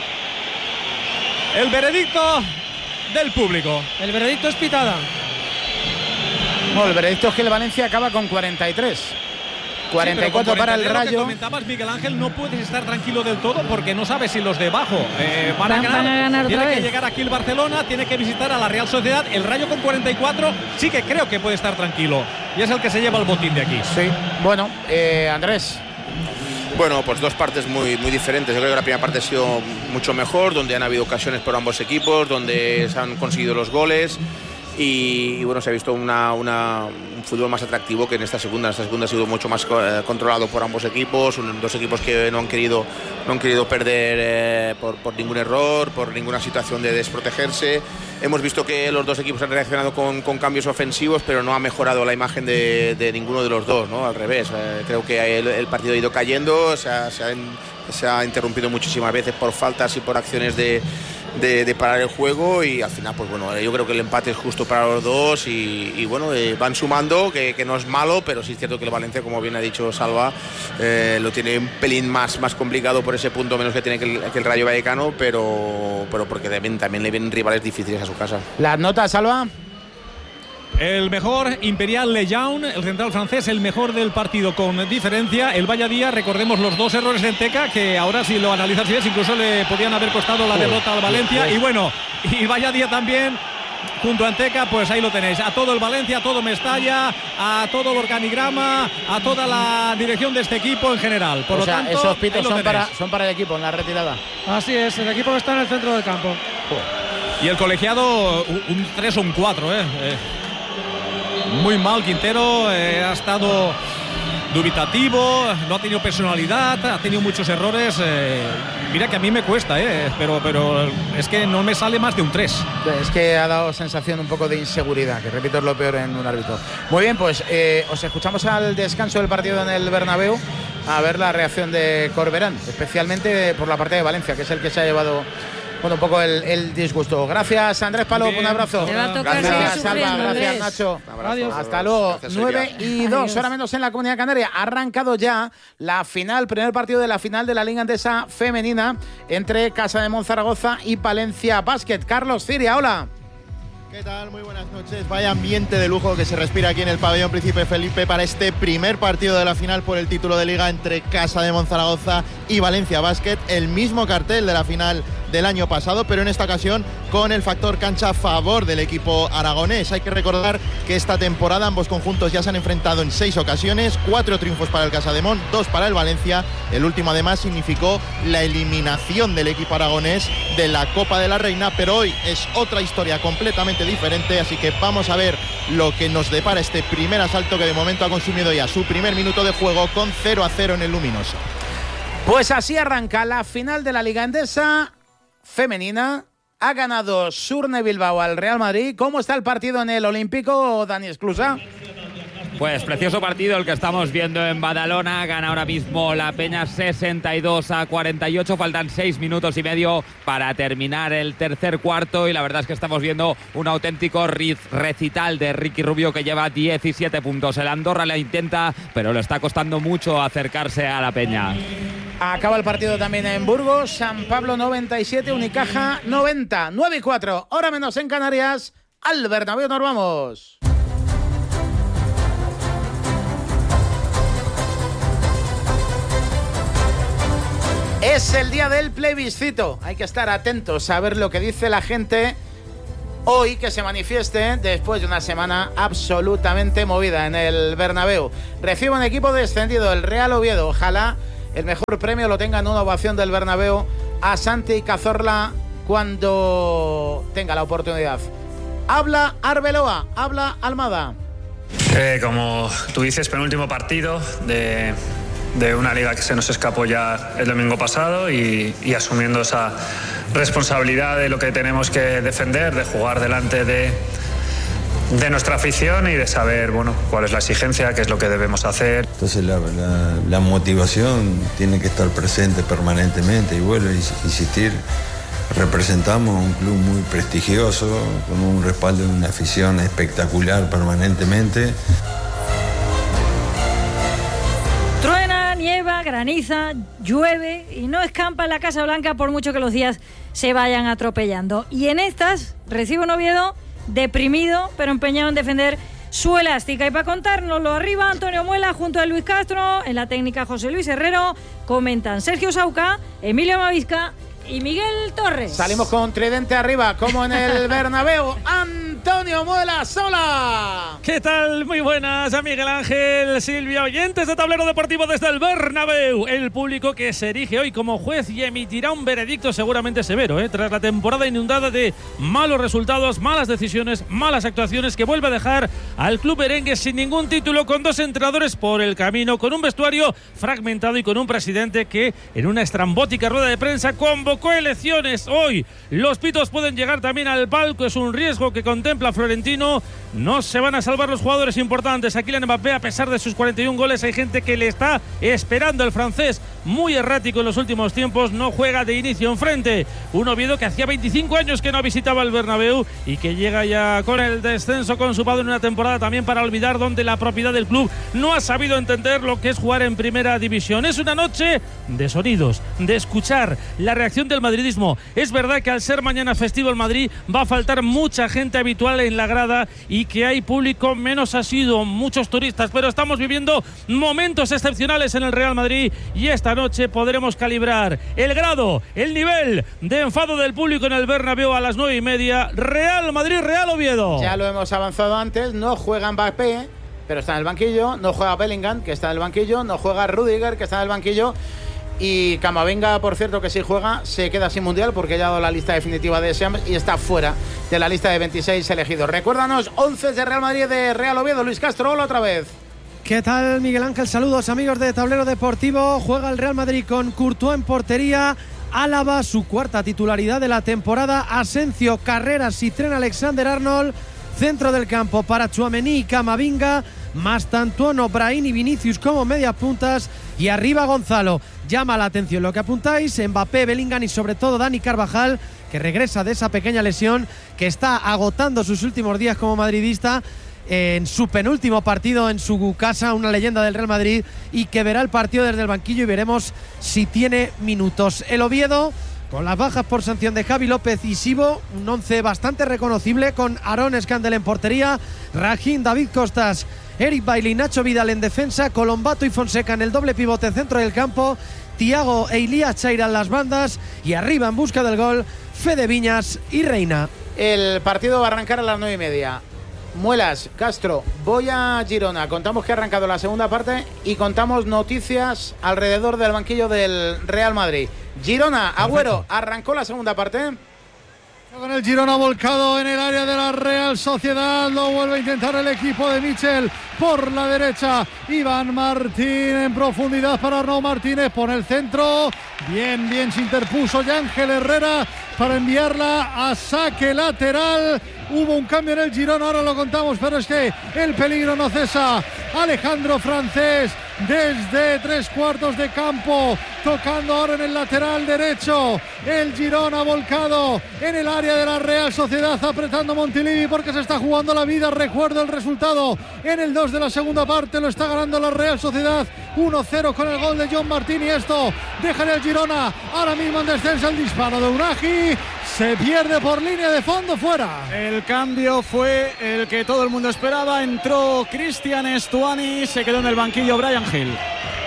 el veredicto del público. El veredicto es pitada. Bueno, el veredicto es que el Valencia acaba con cuarenta y tres. cuarenta y cuatro Sí, pero con para el cuarenta y tres, lo que Rayo. comentabas, Miguel Ángel, no puedes estar tranquilo del todo porque no sabes si los de abajo eh, van, a Van- ganar. van a ganar Tiene otra que vez. llegar aquí el Barcelona, tiene que visitar a la Real Sociedad. El Rayo con cuarenta y cuatro sí que creo que puede estar tranquilo. Y es el que se lleva el botín de aquí. Sí, bueno, eh, Andrés. Bueno, pues dos partes muy, muy diferentes. Yo creo que la primera parte ha sido mucho mejor, donde han habido ocasiones por ambos equipos, donde se han conseguido los goles y, y bueno, se ha visto una, una, un fútbol más atractivo que en esta segunda. En esta segunda ha sido mucho más eh, controlado por ambos equipos, un, dos equipos que no han querido, no han querido perder eh, por, por ningún error, por ninguna situación de desprotegerse. Hemos visto que los dos equipos han reaccionado con, con cambios ofensivos, pero no ha mejorado la imagen de, de ninguno de los dos, ¿no? Al revés, eh, creo que el, el partido ha ido cayendo, se ha, se, ha, se ha interrumpido muchísimas veces por faltas y por acciones de, de, de parar el juego y al final, pues bueno, yo creo que el empate es justo para los dos y, y bueno, eh, van sumando, que, que no es malo, pero sí es cierto que el Valencia, como bien ha dicho Salva, eh, lo tiene un pelín más, más complicado por ese punto menos que tiene que el, que el Rayo Vallecano, pero, pero porque también, también le vienen rivales difíciles a su casa. Las notas, Salva. El mejor, Imperial Lejaun, el central francés, el mejor del partido con diferencia. El Valladía, recordemos los dos errores de Enteca, que ahora si lo analizas bien, incluso le podían haber costado la derrota al Valencia. Y bueno, y Valladía también, junto a Enteca, pues ahí lo tenéis. A todo el Valencia, a todo Mestalla, a todo el organigrama, a toda la dirección de este equipo en general. Por O lo sea, tanto, esos ahí pitos lo son tenéis. para, son para el equipo en la retirada. Así es, el equipo que está en el centro del campo. Y el colegiado, un tres o un cuatro, ¿eh? eh Muy mal Quintero, eh, ha estado dubitativo, no ha tenido personalidad, ha tenido muchos errores. Eh, mira que a mí me cuesta, eh, pero, pero es que no me sale más de un tres. Es que ha dado sensación un poco de inseguridad, que repito es lo peor en un árbitro. Muy bien, pues eh, os escuchamos al descanso del partido en el Bernabéu a ver la reacción de Corberán, especialmente por la parte de Valencia, que es el que se ha llevado bueno, un poco el, el disgusto. Gracias, Andrés Palop, un abrazo. Te va a tocar Gracias, seguir Salva, sufriendo, gracias, Andrés. Nacho. Un abrazo. Adiós. Hasta luego. Gracias, nueve Silvia. y dos, Adiós. hora menos en la Comunidad Canaria. Ha arrancado ya la final, primer partido de la final de la Liga Andesa femenina entre Casa de Monzaragoza y Palencia Basket. Carlos Ciria, hola. ¿Qué tal? Muy buenas noches. Vaya ambiente de lujo que se respira aquí en el pabellón Príncipe Felipe para este primer partido de la final por el título de liga entre Casa de Monzaragoza y Valencia Basket, el mismo cartel de la final del año pasado, pero en esta ocasión con el factor cancha a favor del equipo aragonés. Hay que recordar que esta temporada ambos conjuntos ya se han enfrentado en seis ocasiones, cuatro triunfos para el Casademont, dos para el Valencia. El último además significó la eliminación del equipo aragonés de la Copa de la Reina, pero hoy es otra historia completamente diferente, así que vamos a ver lo que nos depara este primer asalto, que de momento ha consumido ya su primer minuto de juego con cero a cero en el Luminoso. Pues así arranca la final de la Liga Endesa femenina. Ha ganado Surne Bilbao al Real Madrid. ¿Cómo está el partido en el Olímpico, Dani Esclusa? Pues precioso partido el que estamos viendo en Badalona. Gana ahora mismo la Peña sesenta y dos a cuarenta y ocho. Faltan seis minutos y medio para terminar el tercer cuarto. Y la verdad es que estamos viendo un auténtico recital de Ricky Rubio, que lleva diecisiete puntos. El Andorra le intenta, pero le está costando mucho acercarse a la Peña. Acaba el partido también en Burgos. San Pablo noventa y siete, Unicaja noventa. nueve y cuatro, hora menos en Canarias. Al Bernabéu nos vamos. Es el día del plebiscito. Hay que estar atentos a ver lo que dice la gente hoy, que se manifieste después de una semana absolutamente movida en el Bernabéu. Recibe un equipo descendido, el Real Oviedo. Ojalá el mejor premio lo tenga en una ovación del Bernabéu a Santi Cazorla cuando tenga la oportunidad. Habla Arbeloa, habla Almada. Eh, como tú dices, penúltimo partido de... de una liga que se nos escapó ya el domingo pasado y, y asumiendo esa responsabilidad de lo que tenemos que defender, de jugar delante de, de nuestra afición y de saber, bueno, cuál es la exigencia, qué es lo que debemos hacer. Entonces la, la, la motivación tiene que estar presente permanentemente y vuelvo a insistir, representamos un club muy prestigioso, con un respaldo de una afición espectacular permanentemente. Nieva, graniza, llueve y no escampa en la Casa Blanca por mucho que los días se vayan atropellando. Y en estas recibe un Oviedo deprimido, pero empeñado en defender su elástica. Y para contárnoslo arriba, Antonio Muela junto a Luis Castro, en la técnica José Luis Herrero, comentan Sergio Sauca, Emilio Mavisca y Miguel Torres. Salimos con tridente arriba, como en el Bernabéu. Antonio Muela Sola. ¿Qué tal? Muy buenas a Miguel Ángel, Silvia, oyentes de Tablero Deportivo desde el Bernabéu. El público que se erige hoy como juez y emitirá un veredicto seguramente severo, ¿eh? Tras la temporada inundada de malos resultados, malas decisiones, malas actuaciones, que vuelve a dejar al club merengue sin ningún título, con dos entrenadores por el camino, con un vestuario fragmentado y con un presidente que en una estrambótica rueda de prensa convocó elecciones. Hoy los pitos pueden llegar también al palco, es un riesgo que contempla Florentino. No se van a salvar los jugadores importantes. Kylian Mbappé, a pesar de sus cuarenta y un goles, hay gente que le está esperando. El francés, muy errático en los últimos tiempos, no juega de inicio enfrente. Un Oviedo que hacía veinticinco años que no visitaba el Bernabéu y que llega ya con el descenso consumado en una temporada también para olvidar, donde la propiedad del club no ha sabido entender lo que es jugar en primera división. Es una noche de sonidos, de escuchar la reacción del madridismo. Es verdad que al ser mañana festivo el Madrid va a faltar mucha gente habitual en la grada y que hay público menos asiduo, muchos turistas, pero estamos viviendo momentos excepcionales en el Real Madrid y esta noche podremos calibrar el grado, el nivel de enfado del público en el Bernabéu a las nueve y media. Real Madrid, Real Oviedo. Ya lo hemos avanzado antes, no juega Mbappé, pero está en el banquillo, no juega Bellingham, que está en el banquillo, no juega Rüdiger, que está en el banquillo. Y Camavinga, por cierto, que si juega, se queda sin mundial porque ya ha dado la lista definitiva de Siam y está fuera de la lista de veintiséis elegidos. Recuérdanos, once de Real Madrid, de Real Oviedo. Luis Castro, hola otra vez. ¿Qué tal, Miguel Ángel? Saludos, amigos de Tablero Deportivo. Juega el Real Madrid con Courtois en portería, Álava, su cuarta titularidad de la temporada, Asencio, Carreras y Trent Alexander-Arnold. Centro del campo para Tchouaméni y Camavinga, más Tantuono, Brahim y Vinicius como medias puntas, y arriba Gonzalo. Llama la atención lo que apuntáis, Mbappé, Bellingham y sobre todo Dani Carvajal, que regresa de esa pequeña lesión, que está agotando sus últimos días como madridista en su penúltimo partido en su casa, una leyenda del Real Madrid, y que verá el partido desde el banquillo y veremos si tiene minutos. El Oviedo, con las bajas por sanción de Javi López y Sibo, un once bastante reconocible, con Aaron Scandel en portería, Rajín, David Costas, Eric Bailly, Nacho Vidal en defensa, Colombato y Fonseca en el doble pivote centro del campo, Tiago e Ilías Chaira en las bandas y arriba en busca del gol Fede Viñas y Reina. El partido va a arrancar a las nueve y media. Muelas, Castro, voy a Girona. Contamos que ha arrancado la segunda parte y contamos noticias alrededor del banquillo del Real Madrid. Girona, Agüero, arrancó la segunda parte. Con el Girona volcado en el área de la Real Sociedad, lo vuelve a intentar el equipo de Michel por la derecha. Iván Martín en profundidad para Arnau Martínez, pone el centro, bien, bien se interpuso Ángel Herrera para enviarla a saque lateral. Hubo un cambio en el Girona, ahora lo contamos, pero es que el peligro no cesa. Alejandro Francés desde tres cuartos de campo, tocando ahora en el lateral derecho. El Girona volcado en el área de la Real Sociedad, apretando Montilivi porque se está jugando la vida. Recuerdo el resultado en el dos de la segunda parte, lo está ganando la Real Sociedad uno cero con el gol de John Martín, y esto deja en el Girona ahora mismo en descenso. El disparo de Unagi se pierde por línea de fondo, fuera. El cambio fue el que todo el mundo esperaba. Entró Cristian Estuani, se quedó en el banquillo Brian Hill.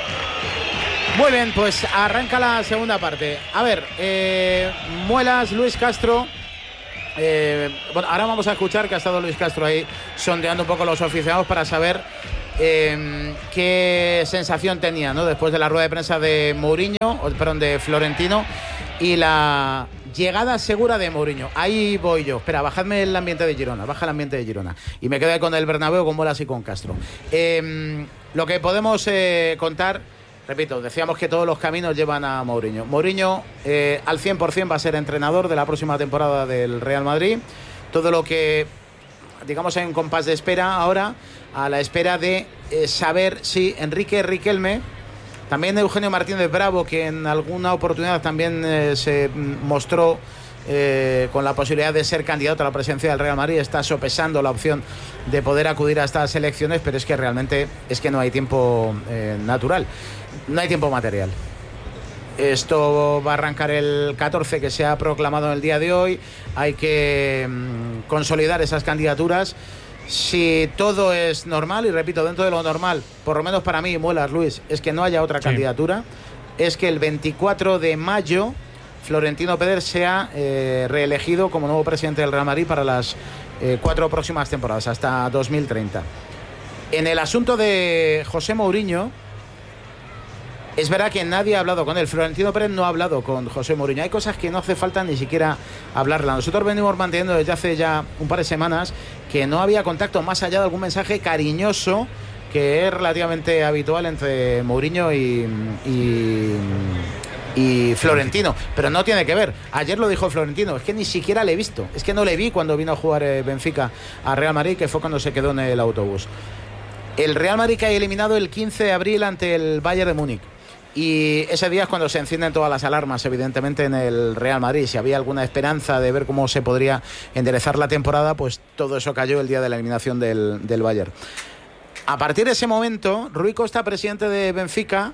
Muy bien, pues arranca la segunda parte. A ver, eh, Muelas, Luis Castro. Eh, bueno, ahora vamos a escuchar que ha estado Luis Castro ahí sondeando un poco los aficionados para saber eh, qué sensación tenía, ¿no? Después de la rueda de prensa de Mourinho, o, perdón, de Florentino, y la llegada segura de Mourinho. Ahí voy yo. Espera, bajadme el ambiente de Girona, baja el ambiente de Girona. Y me quedé con el Bernabéu, con Muelas y con Castro. Eh, lo que podemos eh, contar, repito, decíamos que todos los caminos llevan a Mourinho. Mourinho eh, al cien por ciento va a ser entrenador de la próxima temporada del Real Madrid. Todo lo que, digamos, hay un compás de espera ahora, a la espera de eh, saber si Enrique Riquelme, también Eugenio Martínez Bravo, que en alguna oportunidad también eh, se mostró eh, con la posibilidad de ser candidato a la presidencia del Real Madrid, está sopesando la opción de poder acudir a estas elecciones, pero es que realmente es que no hay tiempo eh, natural, no hay tiempo material. Esto va a arrancar el catorce, que se ha proclamado en el día de hoy. Hay que mmm, consolidar esas candidaturas. Si todo es normal, y repito, dentro de lo normal, por lo menos para mí, Muelas, Luis, es que no haya otra sí. candidatura, es que el veinticuatro de mayo Florentino Pérez sea eh, reelegido como nuevo presidente del Real Madrid para las eh, cuatro próximas temporadas, hasta dos mil treinta. En el asunto de José Mourinho, es verdad que nadie ha hablado con él. Florentino Pérez no ha hablado con José Mourinho. Hay cosas que no hace falta ni siquiera hablarla. Nosotros venimos manteniendo desde hace ya un par de semanas que no había contacto más allá de algún mensaje cariñoso que es relativamente habitual entre Mourinho y, y, y Florentino. Pero no tiene que ver. Ayer lo dijo Florentino. Es que ni siquiera le he visto. Es que no le vi cuando vino a jugar Benfica a Real Madrid, que fue cuando se quedó en el autobús. El Real Madrid que ha eliminado el quince de abril ante el Bayern de Múnich. Y ese día es cuando se encienden todas las alarmas, evidentemente, en el Real Madrid. Si había alguna esperanza de ver cómo se podría enderezar la temporada, pues todo eso cayó el día de la eliminación del, del Bayern. A partir de ese momento, Rui Costa, presidente de Benfica,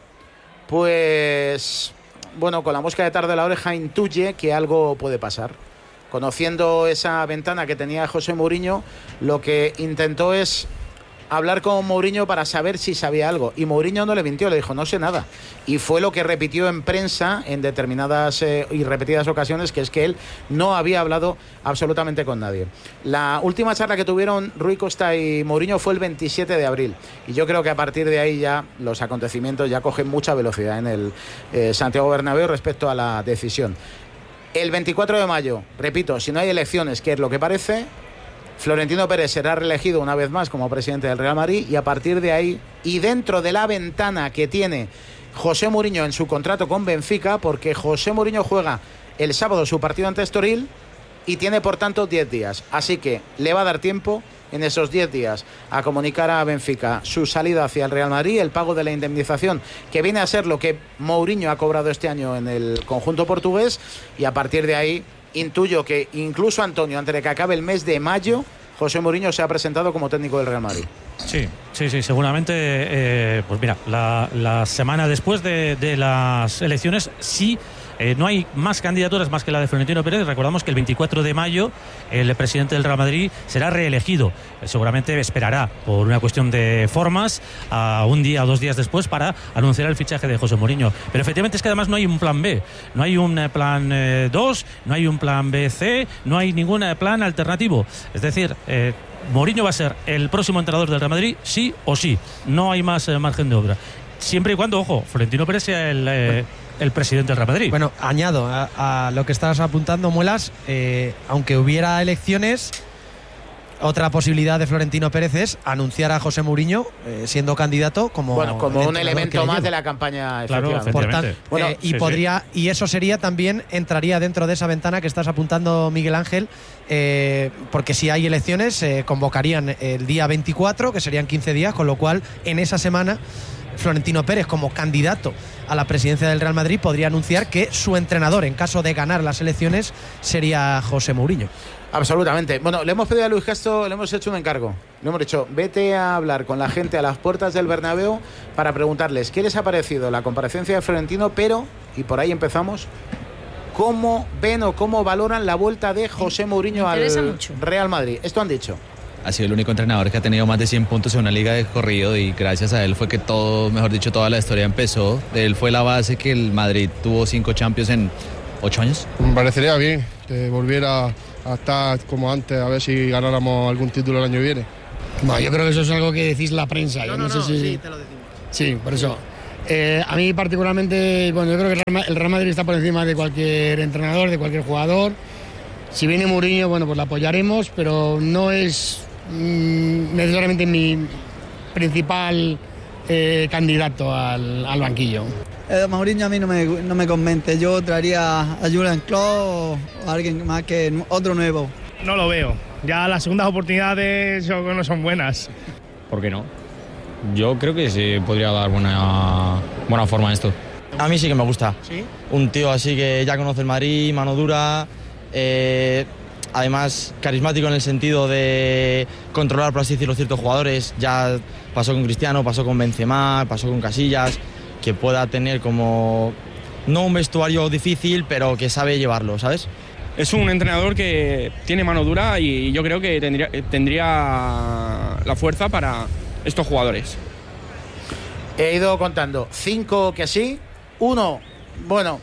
pues, bueno, con la mosca de tarde de la oreja, intuye que algo puede pasar. Conociendo esa ventana que tenía José Mourinho, lo que intentó es hablar con Mourinho para saber si sabía algo, y Mourinho no le mintió, le dijo no sé nada, y fue lo que repitió en prensa en determinadas eh, y repetidas ocasiones, que es que él no había hablado absolutamente con nadie. La última charla que tuvieron Rui Costa y Mourinho fue el veintisiete de abril, y yo creo que a partir de ahí ya los acontecimientos ya cogen mucha velocidad en el eh, Santiago Bernabéu respecto a la decisión. El veinticuatro de mayo, repito, si no hay elecciones, que es lo que parece, Florentino Pérez será reelegido una vez más como presidente del Real Madrid, y a partir de ahí, y dentro de la ventana que tiene José Mourinho en su contrato con Benfica, porque José Mourinho juega el sábado su partido ante Estoril y tiene por tanto diez días, así que le va a dar tiempo en esos diez días a comunicar a Benfica su salida hacia el Real Madrid, el pago de la indemnización, que viene a ser lo que Mourinho ha cobrado este año en el conjunto portugués, y a partir de ahí intuyo que incluso, Antonio, antes de que acabe el mes de mayo, José Mourinho se ha presentado como técnico del Real Madrid. Sí, sí, sí, seguramente, eh, pues mira, la, la semana después de, de las elecciones, sí Eh, no hay más candidaturas más que la de Florentino Pérez. Recordamos que el veinticuatro de mayo el presidente del Real Madrid será reelegido. Eh, seguramente esperará por una cuestión de formas a un día o dos días después para anunciar el fichaje de José Mourinho. Pero efectivamente es que además no hay un plan B, no hay un plan eh, dos, no hay un plan B C, no hay ningún eh, plan alternativo. Es decir, eh, Mourinho va a ser el próximo entrenador del Real Madrid, sí o sí. No hay más eh, margen de obra. Siempre y cuando, ojo, Florentino Pérez sea el, eh, el presidente del Real Madrid. Bueno, añado a, a lo que estás apuntando, Muelas, eh, aunque hubiera elecciones, otra posibilidad de Florentino Pérez es anunciar a José Mourinho eh, siendo candidato como, bueno, como un elemento más de la campaña. Claro, Por tanto, bueno, eh, y sí, podría sí. y eso sería también entraría dentro de esa ventana que estás apuntando, Miguel Ángel, eh, porque si hay elecciones se eh, convocarían el día veinticuatro, que serían quince días, con lo cual en esa semana Florentino Pérez, como candidato a la presidencia del Real Madrid, podría anunciar que su entrenador, en caso de ganar las elecciones, sería José Mourinho. Absolutamente. Bueno, le hemos pedido a Luis Castro, le hemos hecho un encargo. Le hemos dicho, vete a hablar con la gente a las puertas del Bernabéu para preguntarles qué les ha parecido la comparecencia de Florentino, pero, y por ahí empezamos, cómo ven o cómo valoran la vuelta de José Mourinho al mucho. Real Madrid. Esto han dicho. Ha sido el único entrenador que ha tenido más de cien puntos en una liga de corrido y gracias a él fue que todo, mejor dicho, toda la historia empezó. De él fue la base que el Madrid tuvo cinco Champions en ocho años. Me parecería bien que volviera a estar como antes, a ver si ganáramos algún título el año que viene. No, yo creo que eso es algo que decís la prensa. No, yo no, no, sé no, si... sí, te lo decimos. Sí, por eso. Eh, a mí particularmente, bueno, yo creo que el Real Madrid está por encima de cualquier entrenador, de cualquier jugador. Si viene Mourinho, bueno, pues la apoyaremos, pero no es mmm, necesariamente mi principal eh, candidato al, al banquillo. Eh, Mourinho a mí no me, no me convence. Yo traería a Jurgen Klopp o a alguien más, que otro nuevo. No lo veo. Ya las segundas oportunidades yo creo no son buenas. ¿Por qué no? Yo creo que se podría dar buena, buena forma a esto. A mí sí que me gusta. ¿Sí? Un tío así que ya conoce el Madrid, mano dura, eh, además carismático en el sentido de controlar, por así decirlo, ciertos jugadores. Ya pasó con Cristiano, pasó con Benzema, pasó con Casillas, que pueda tener como, no un vestuario difícil, pero que sabe llevarlo, ¿sabes? Es un entrenador que tiene mano dura y yo creo que tendría, tendría la fuerza para estos jugadores. He ido contando cinco que sí, uno, bueno,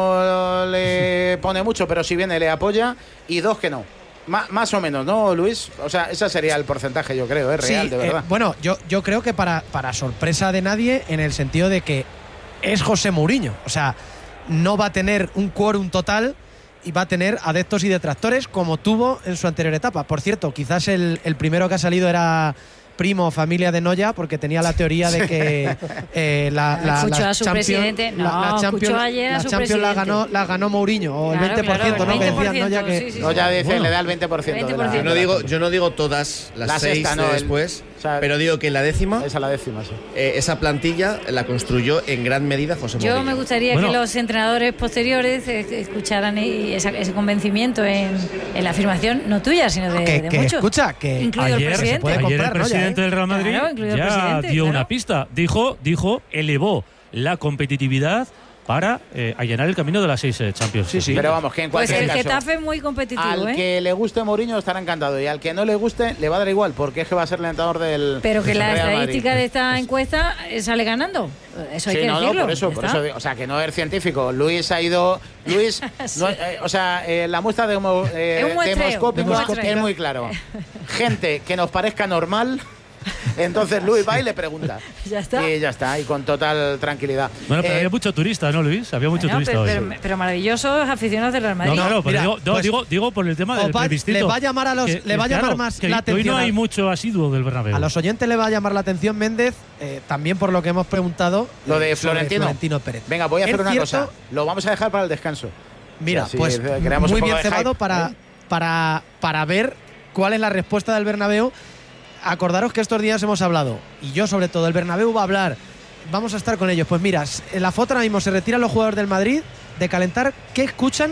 no le pone mucho, pero si viene le apoya, y dos que no. Má, más o menos, ¿no, Luis? O sea, ese sería el porcentaje, yo creo, es real, sí, de verdad. Eh, bueno, yo, yo creo que para, para sorpresa de nadie, en el sentido de que es José Mourinho. O sea, no va a tener un quórum total y va a tener adeptos y detractores como tuvo en su anterior etapa. Por cierto, quizás el, el primero que ha salido era primo, familia de Noya, porque tenía la teoría de que eh, la, la, escuchó la a su Champions, presidente. No, la, la Champions, escuchó ayer a la su Champions la presidente. ganó, la ganó Mourinho, o Claro, el veinte por ciento, claro, ¿no? Que el decía Noya que... sí, sí, Noya dice, bueno, le da el veinte por ciento. veinte por ciento. De la, Yo no digo, yo no digo todas las La seis sexta, de no, el- después, o sea, pero digo que la décima, esa la décima, sí. eh, esa plantilla la construyó en gran medida José Yo Mourinho. me gustaría Bueno. que los entrenadores posteriores eh, escucharan y esa- ese convencimiento en, en la afirmación, no tuya, sino de, que, de que muchos. escucha, que Incluido el Ayer, presidente. se puede ayer comprar, el ¿no? Ya, presidente ¿eh? del Real Madrid Claro, incluido el ya presidente, dio claro. una pista. Dijo, dijo, elevó la competitividad para eh, allanar el camino de las seis eh, Champions. Sí, sí. Pero vamos, que en Pues cualquier el caso, Getafe es muy competitivo, al ¿eh? que le guste Mourinho estará encantado, y al que no le guste le va a dar igual, porque es que va a ser el entrenador del Pero que la Real Madrid. estadística de esta encuesta eh, sale ganando. Eso hay Sí, que no, no, decirlo. por eso, Ya por está. eso, digo, o sea, que no es científico. Luis ha ido, Luis, Sí. no, eh, o sea, eh, la muestra de homo, eh, Es un muestreo, demoscópica un muestreo. es muy claro. Gente que nos parezca normal, entonces Luis va y le pregunta. Ya está. Y ya está, y con total tranquilidad. Bueno, pero Eh, había mucho turista, ¿no, Luis? Había mucho Bueno, turista pero, hoy. pero- pero maravillosos aficionados del Real Madrid. No, claro, pero mira, digo, no, pues, digo, digo por el tema os del va- plebiscito. le va a llamar a los- Que- le va a que, llamar claro, más que la hoy atención no hay al- mucho asiduo del Bernabéu. A los oyentes le va a llamar la atención Méndez, eh, también por lo que hemos preguntado. Lo de eh, sobre Florentino. Florentino Pérez. Venga, voy a hacer Es una cierto- cosa. Lo vamos a dejar para el descanso. Mira, Así, pues eh, creamos muy un poco bien de cebado hype, para, ¿eh? para, para ver cuál es la respuesta del Bernabéu. Acordaros que estos días hemos hablado, y yo sobre todo, el Bernabéu va a hablar, vamos a estar con ellos. Pues mira, en la foto ahora mismo se retiran los jugadores del Madrid de calentar. ¿Qué escuchan?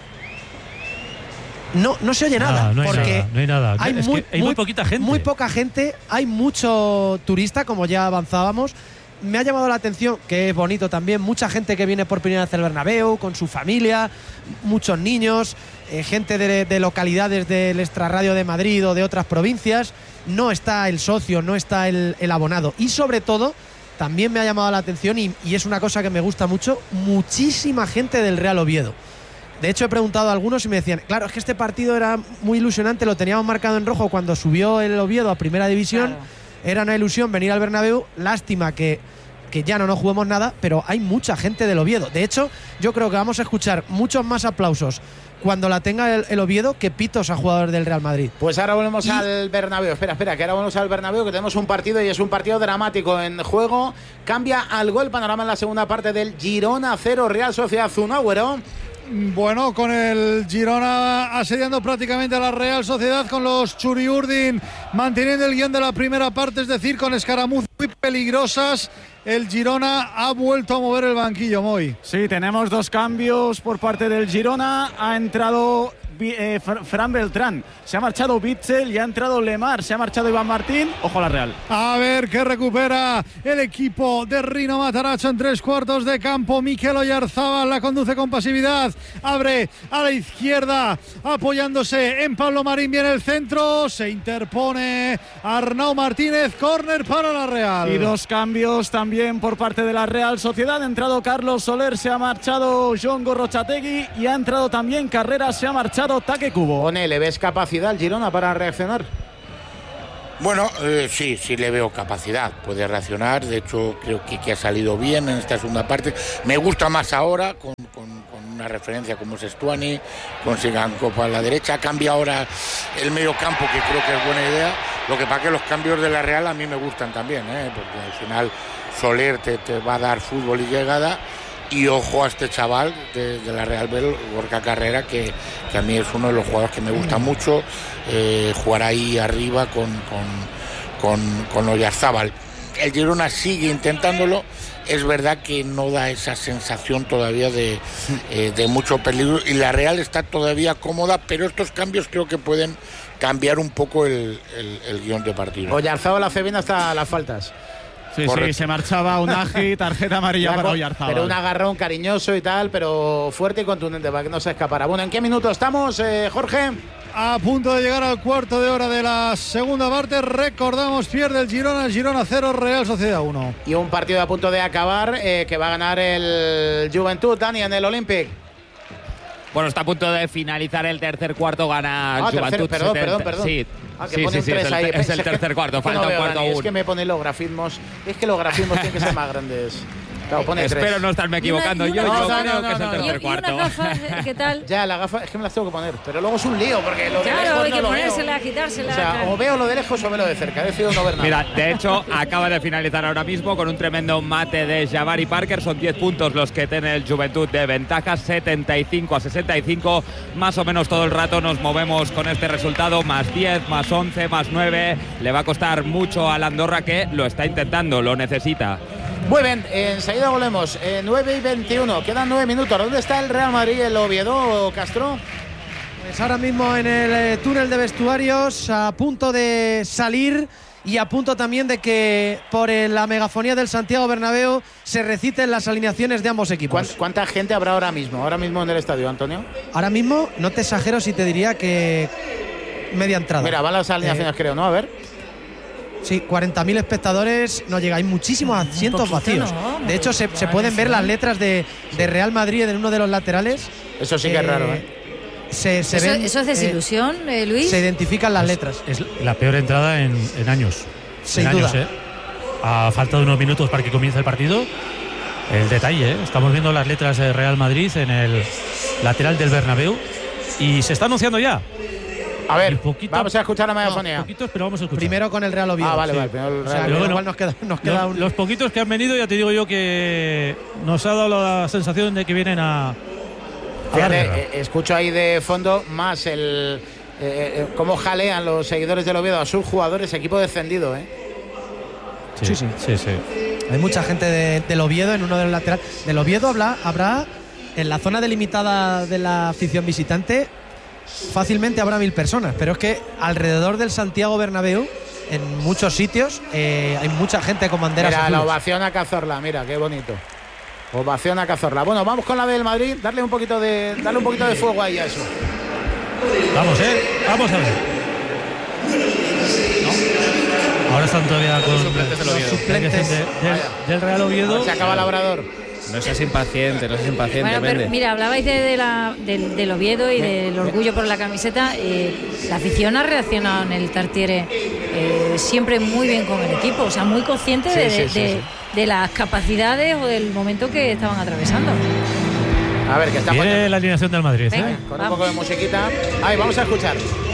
No, no se oye nada, Nada, no hay porque nada, no hay nada. hay, Es muy, que hay muy poquita gente. Muy poca gente, hay mucho turista, como ya avanzábamos. me ha llamado la atención, que es bonito también, mucha gente que viene por primera vez al Bernabéu, con su familia, muchos niños, eh, gente de, de localidades del extrarradio de Madrid o de otras provincias. No está el socio, no está el, el abonado. Y sobre todo, también me ha llamado la atención, y, y es una cosa que me gusta mucho, muchísima gente del Real Oviedo. De hecho, he preguntado a algunos y me decían, claro, es que este partido era muy ilusionante, lo teníamos marcado en rojo cuando subió el Oviedo a Primera División. Claro. Era una ilusión venir al Bernabéu. Lástima que, que ya no nos juguemos nada, pero hay mucha gente del Oviedo. De hecho, yo creo que vamos a escuchar muchos más aplausos cuando la tenga el, el Oviedo que pitos a jugadores del Real Madrid. Pues ahora volvemos y... al Bernabéu. Espera, espera, que ahora volvemos al Bernabéu, que tenemos un partido y es un partido dramático en juego. Cambia algo el panorama en la segunda parte del Girona cero, Real Sociedad uno, Agüero. Bueno, con el Girona asediando prácticamente a la Real Sociedad, con los Churiurdin manteniendo el guión de la primera parte, es decir, con escaramuzas muy peligrosas. El Girona ha vuelto a mover el banquillo, Moy. Sí, tenemos dos cambios por parte del Girona. Ha entrado eh, Fran Beltrán, se ha marchado Bitzel y ha entrado Lemar, se ha marchado Iván Martín. Ojo a la Real. A ver qué recupera el equipo de Rino Matarazzo en tres cuartos de campo. Mikel Oyarzábal la conduce con pasividad, abre a la izquierda apoyándose en Pablo Marín, viene el centro, se interpone Arnau Martínez, córner para la Real. Y dos cambios también por parte de la Real Sociedad. Ha entrado Carlos Soler, se ha marchado John Gorrochategui y ha entrado también Carreras, se ha marchado Taque Cubo. One, ¿le ves capacidad al Girona para reaccionar? Bueno, eh, sí, sí le veo capacidad, puede reaccionar. De hecho, creo que, que ha salido bien en esta segunda parte. Me gusta más ahora con, con, con una referencia como es Stuani, con Siganco a la derecha. Cambia ahora el medio campo, que creo que es buena idea. Lo que pasa que los cambios de la Real a mí me gustan también, ¿eh? Porque al final Soler te, te va a dar fútbol y llegada. Y ojo a este chaval de, de la Real Bel, Gorka Carrera, que, que a mí es uno de los jugadores que me gusta mucho, eh, jugar ahí arriba con, con, con, con Oyarzábal. El Girona sigue intentándolo, es verdad que no da esa sensación todavía de, eh, de mucho peligro, y la Real está todavía cómoda, pero estos cambios creo que pueden cambiar un poco el, el, el guión de partido. Oyarzábal hace bien hasta las faltas. Sí, Correcto. Sí, se marchaba Unagi, tarjeta amarilla Una, para Oyarzábal. Pero un agarrón cariñoso y tal, pero fuerte y contundente para que no se escapara. Bueno, ¿en qué minuto estamos, eh, Jorge? A punto de llegar al cuarto de hora de la segunda parte. Recordamos, pierde el Girona, el Girona cero, Real Sociedad uno. Y un partido a punto de acabar, eh, que va a ganar el Juventud, Dani, en el Olympic. Bueno, está a punto de finalizar el tercer cuarto, gana ah, Juventud. Tercer, perdón, perdón, perdón. Sí, ah, que sí, pone sí, un sí, tres es, el, ahí. es el tercer que, cuarto, es falta no un veo, cuarto Dani, aún. Es que me pone los grafismos, es que los grafismos tienen que ser más grandes. Claro, pone Espero tres. no estarme equivocando. Y una, y yo una yo gafa, creo no, que es el no, tercer no. cuarto. ¿Y unas gafas qué tal? Ya, las gafas es que me las tengo que poner, pero luego es un lío porque lo de claro, lejos hay no que lo ponérselas, veo. quitárselas. O sea, claro. o veo lo de lejos o veo lo de cerca. He decidido no ver nada. Mira, de hecho, acaba de finalizar ahora mismo con un tremendo mate de Jabari Parker. Son diez puntos los que tiene el Juventud de ventaja, setenta y cinco a sesenta y cinco. Más o menos todo el rato nos movemos con este resultado. Más diez, más once, más nueve. Le va a costar mucho a la Andorra, que lo está intentando, lo necesita. Muy bien, enseguida volvemos. Eh, nueve y veintiuno, quedan nueve minutos. ¿Dónde está el Real Madrid, el Oviedo, Castro? Pues ahora mismo en el eh, túnel de vestuarios, a punto de salir y a punto también de que por eh, la megafonía del Santiago Bernabéu se reciten las alineaciones de ambos equipos. ¿Cuánta gente habrá ahora mismo, ahora mismo en el estadio, Antonio? Ahora mismo, no te exagero si te diría que media entrada. Mira, van las alineaciones, eh, creo, ¿no? A ver. Sí, cuarenta mil espectadores, no llega, hay muchísimos asientos vacíos. No, de hecho, se, se pueden ver las letras de, de Real Madrid en uno de los laterales. Eso sí que eh, es raro, ¿eh? Se, se ¿Eso, ven, ¿Eso es desilusión, eh, Luis? Se identifican las letras. Es, es la peor entrada en, en años. Sin en duda. Años, ¿eh? A falta de unos minutos para que comience el partido. El detalle, ¿eh? Estamos viendo las letras de Real Madrid en el lateral del Bernabéu y se está anunciando ya. A ver, poquito, vamos a escuchar la megafonía. No, poquitos, pero vamos a escuchar. Primero con el Real Oviedo. Ah, vale, sí. vale. Primero el Real o sea, Oviedo. bueno, igual nos queda, nos queda los, un... los poquitos que han venido, ya te digo yo que nos ha dado la sensación de que vienen a... a Fíjate, eh, escucho ahí de fondo más el... Eh, eh, cómo jalean los seguidores del Oviedo a sus jugadores, equipo descendido, ¿eh? Sí, sí, sí. sí. Hay mucha gente de, del Oviedo en uno de los laterales. Del Oviedo habrá, habrá en la zona delimitada de la afición visitante fácilmente habrá mil personas, pero es que alrededor del Santiago Bernabéu en muchos sitios. Eh, hay mucha gente con banderas Mira, azules. la ovación a Cazorla, mira, qué bonito. Ovación a Cazorla. Bueno, vamos con la del Madrid, darle un poquito de, darle un poquito de fuego ahí a eso. Vamos, eh, vamos a ver. ¿No? Ahora están todavía con los suplentes del Oviedo. Suplentes. De, del, del Real Oviedo. Se acaba Labrador. No seas impaciente, no seas impaciente. Bueno, pero Méndez. mira, hablabais de, de la, del, del Oviedo y del orgullo por la camiseta. Eh, la afición ha reaccionado en el Tartiere eh, siempre muy bien con el equipo, o sea, muy consciente Sí, de, sí, sí, de, sí. de las capacidades o del momento que estaban atravesando. A ver, que está Viene la alineación del Madrid. Venga, ¿eh? con un poco de musiquita. Ahí, vamos a escuchar.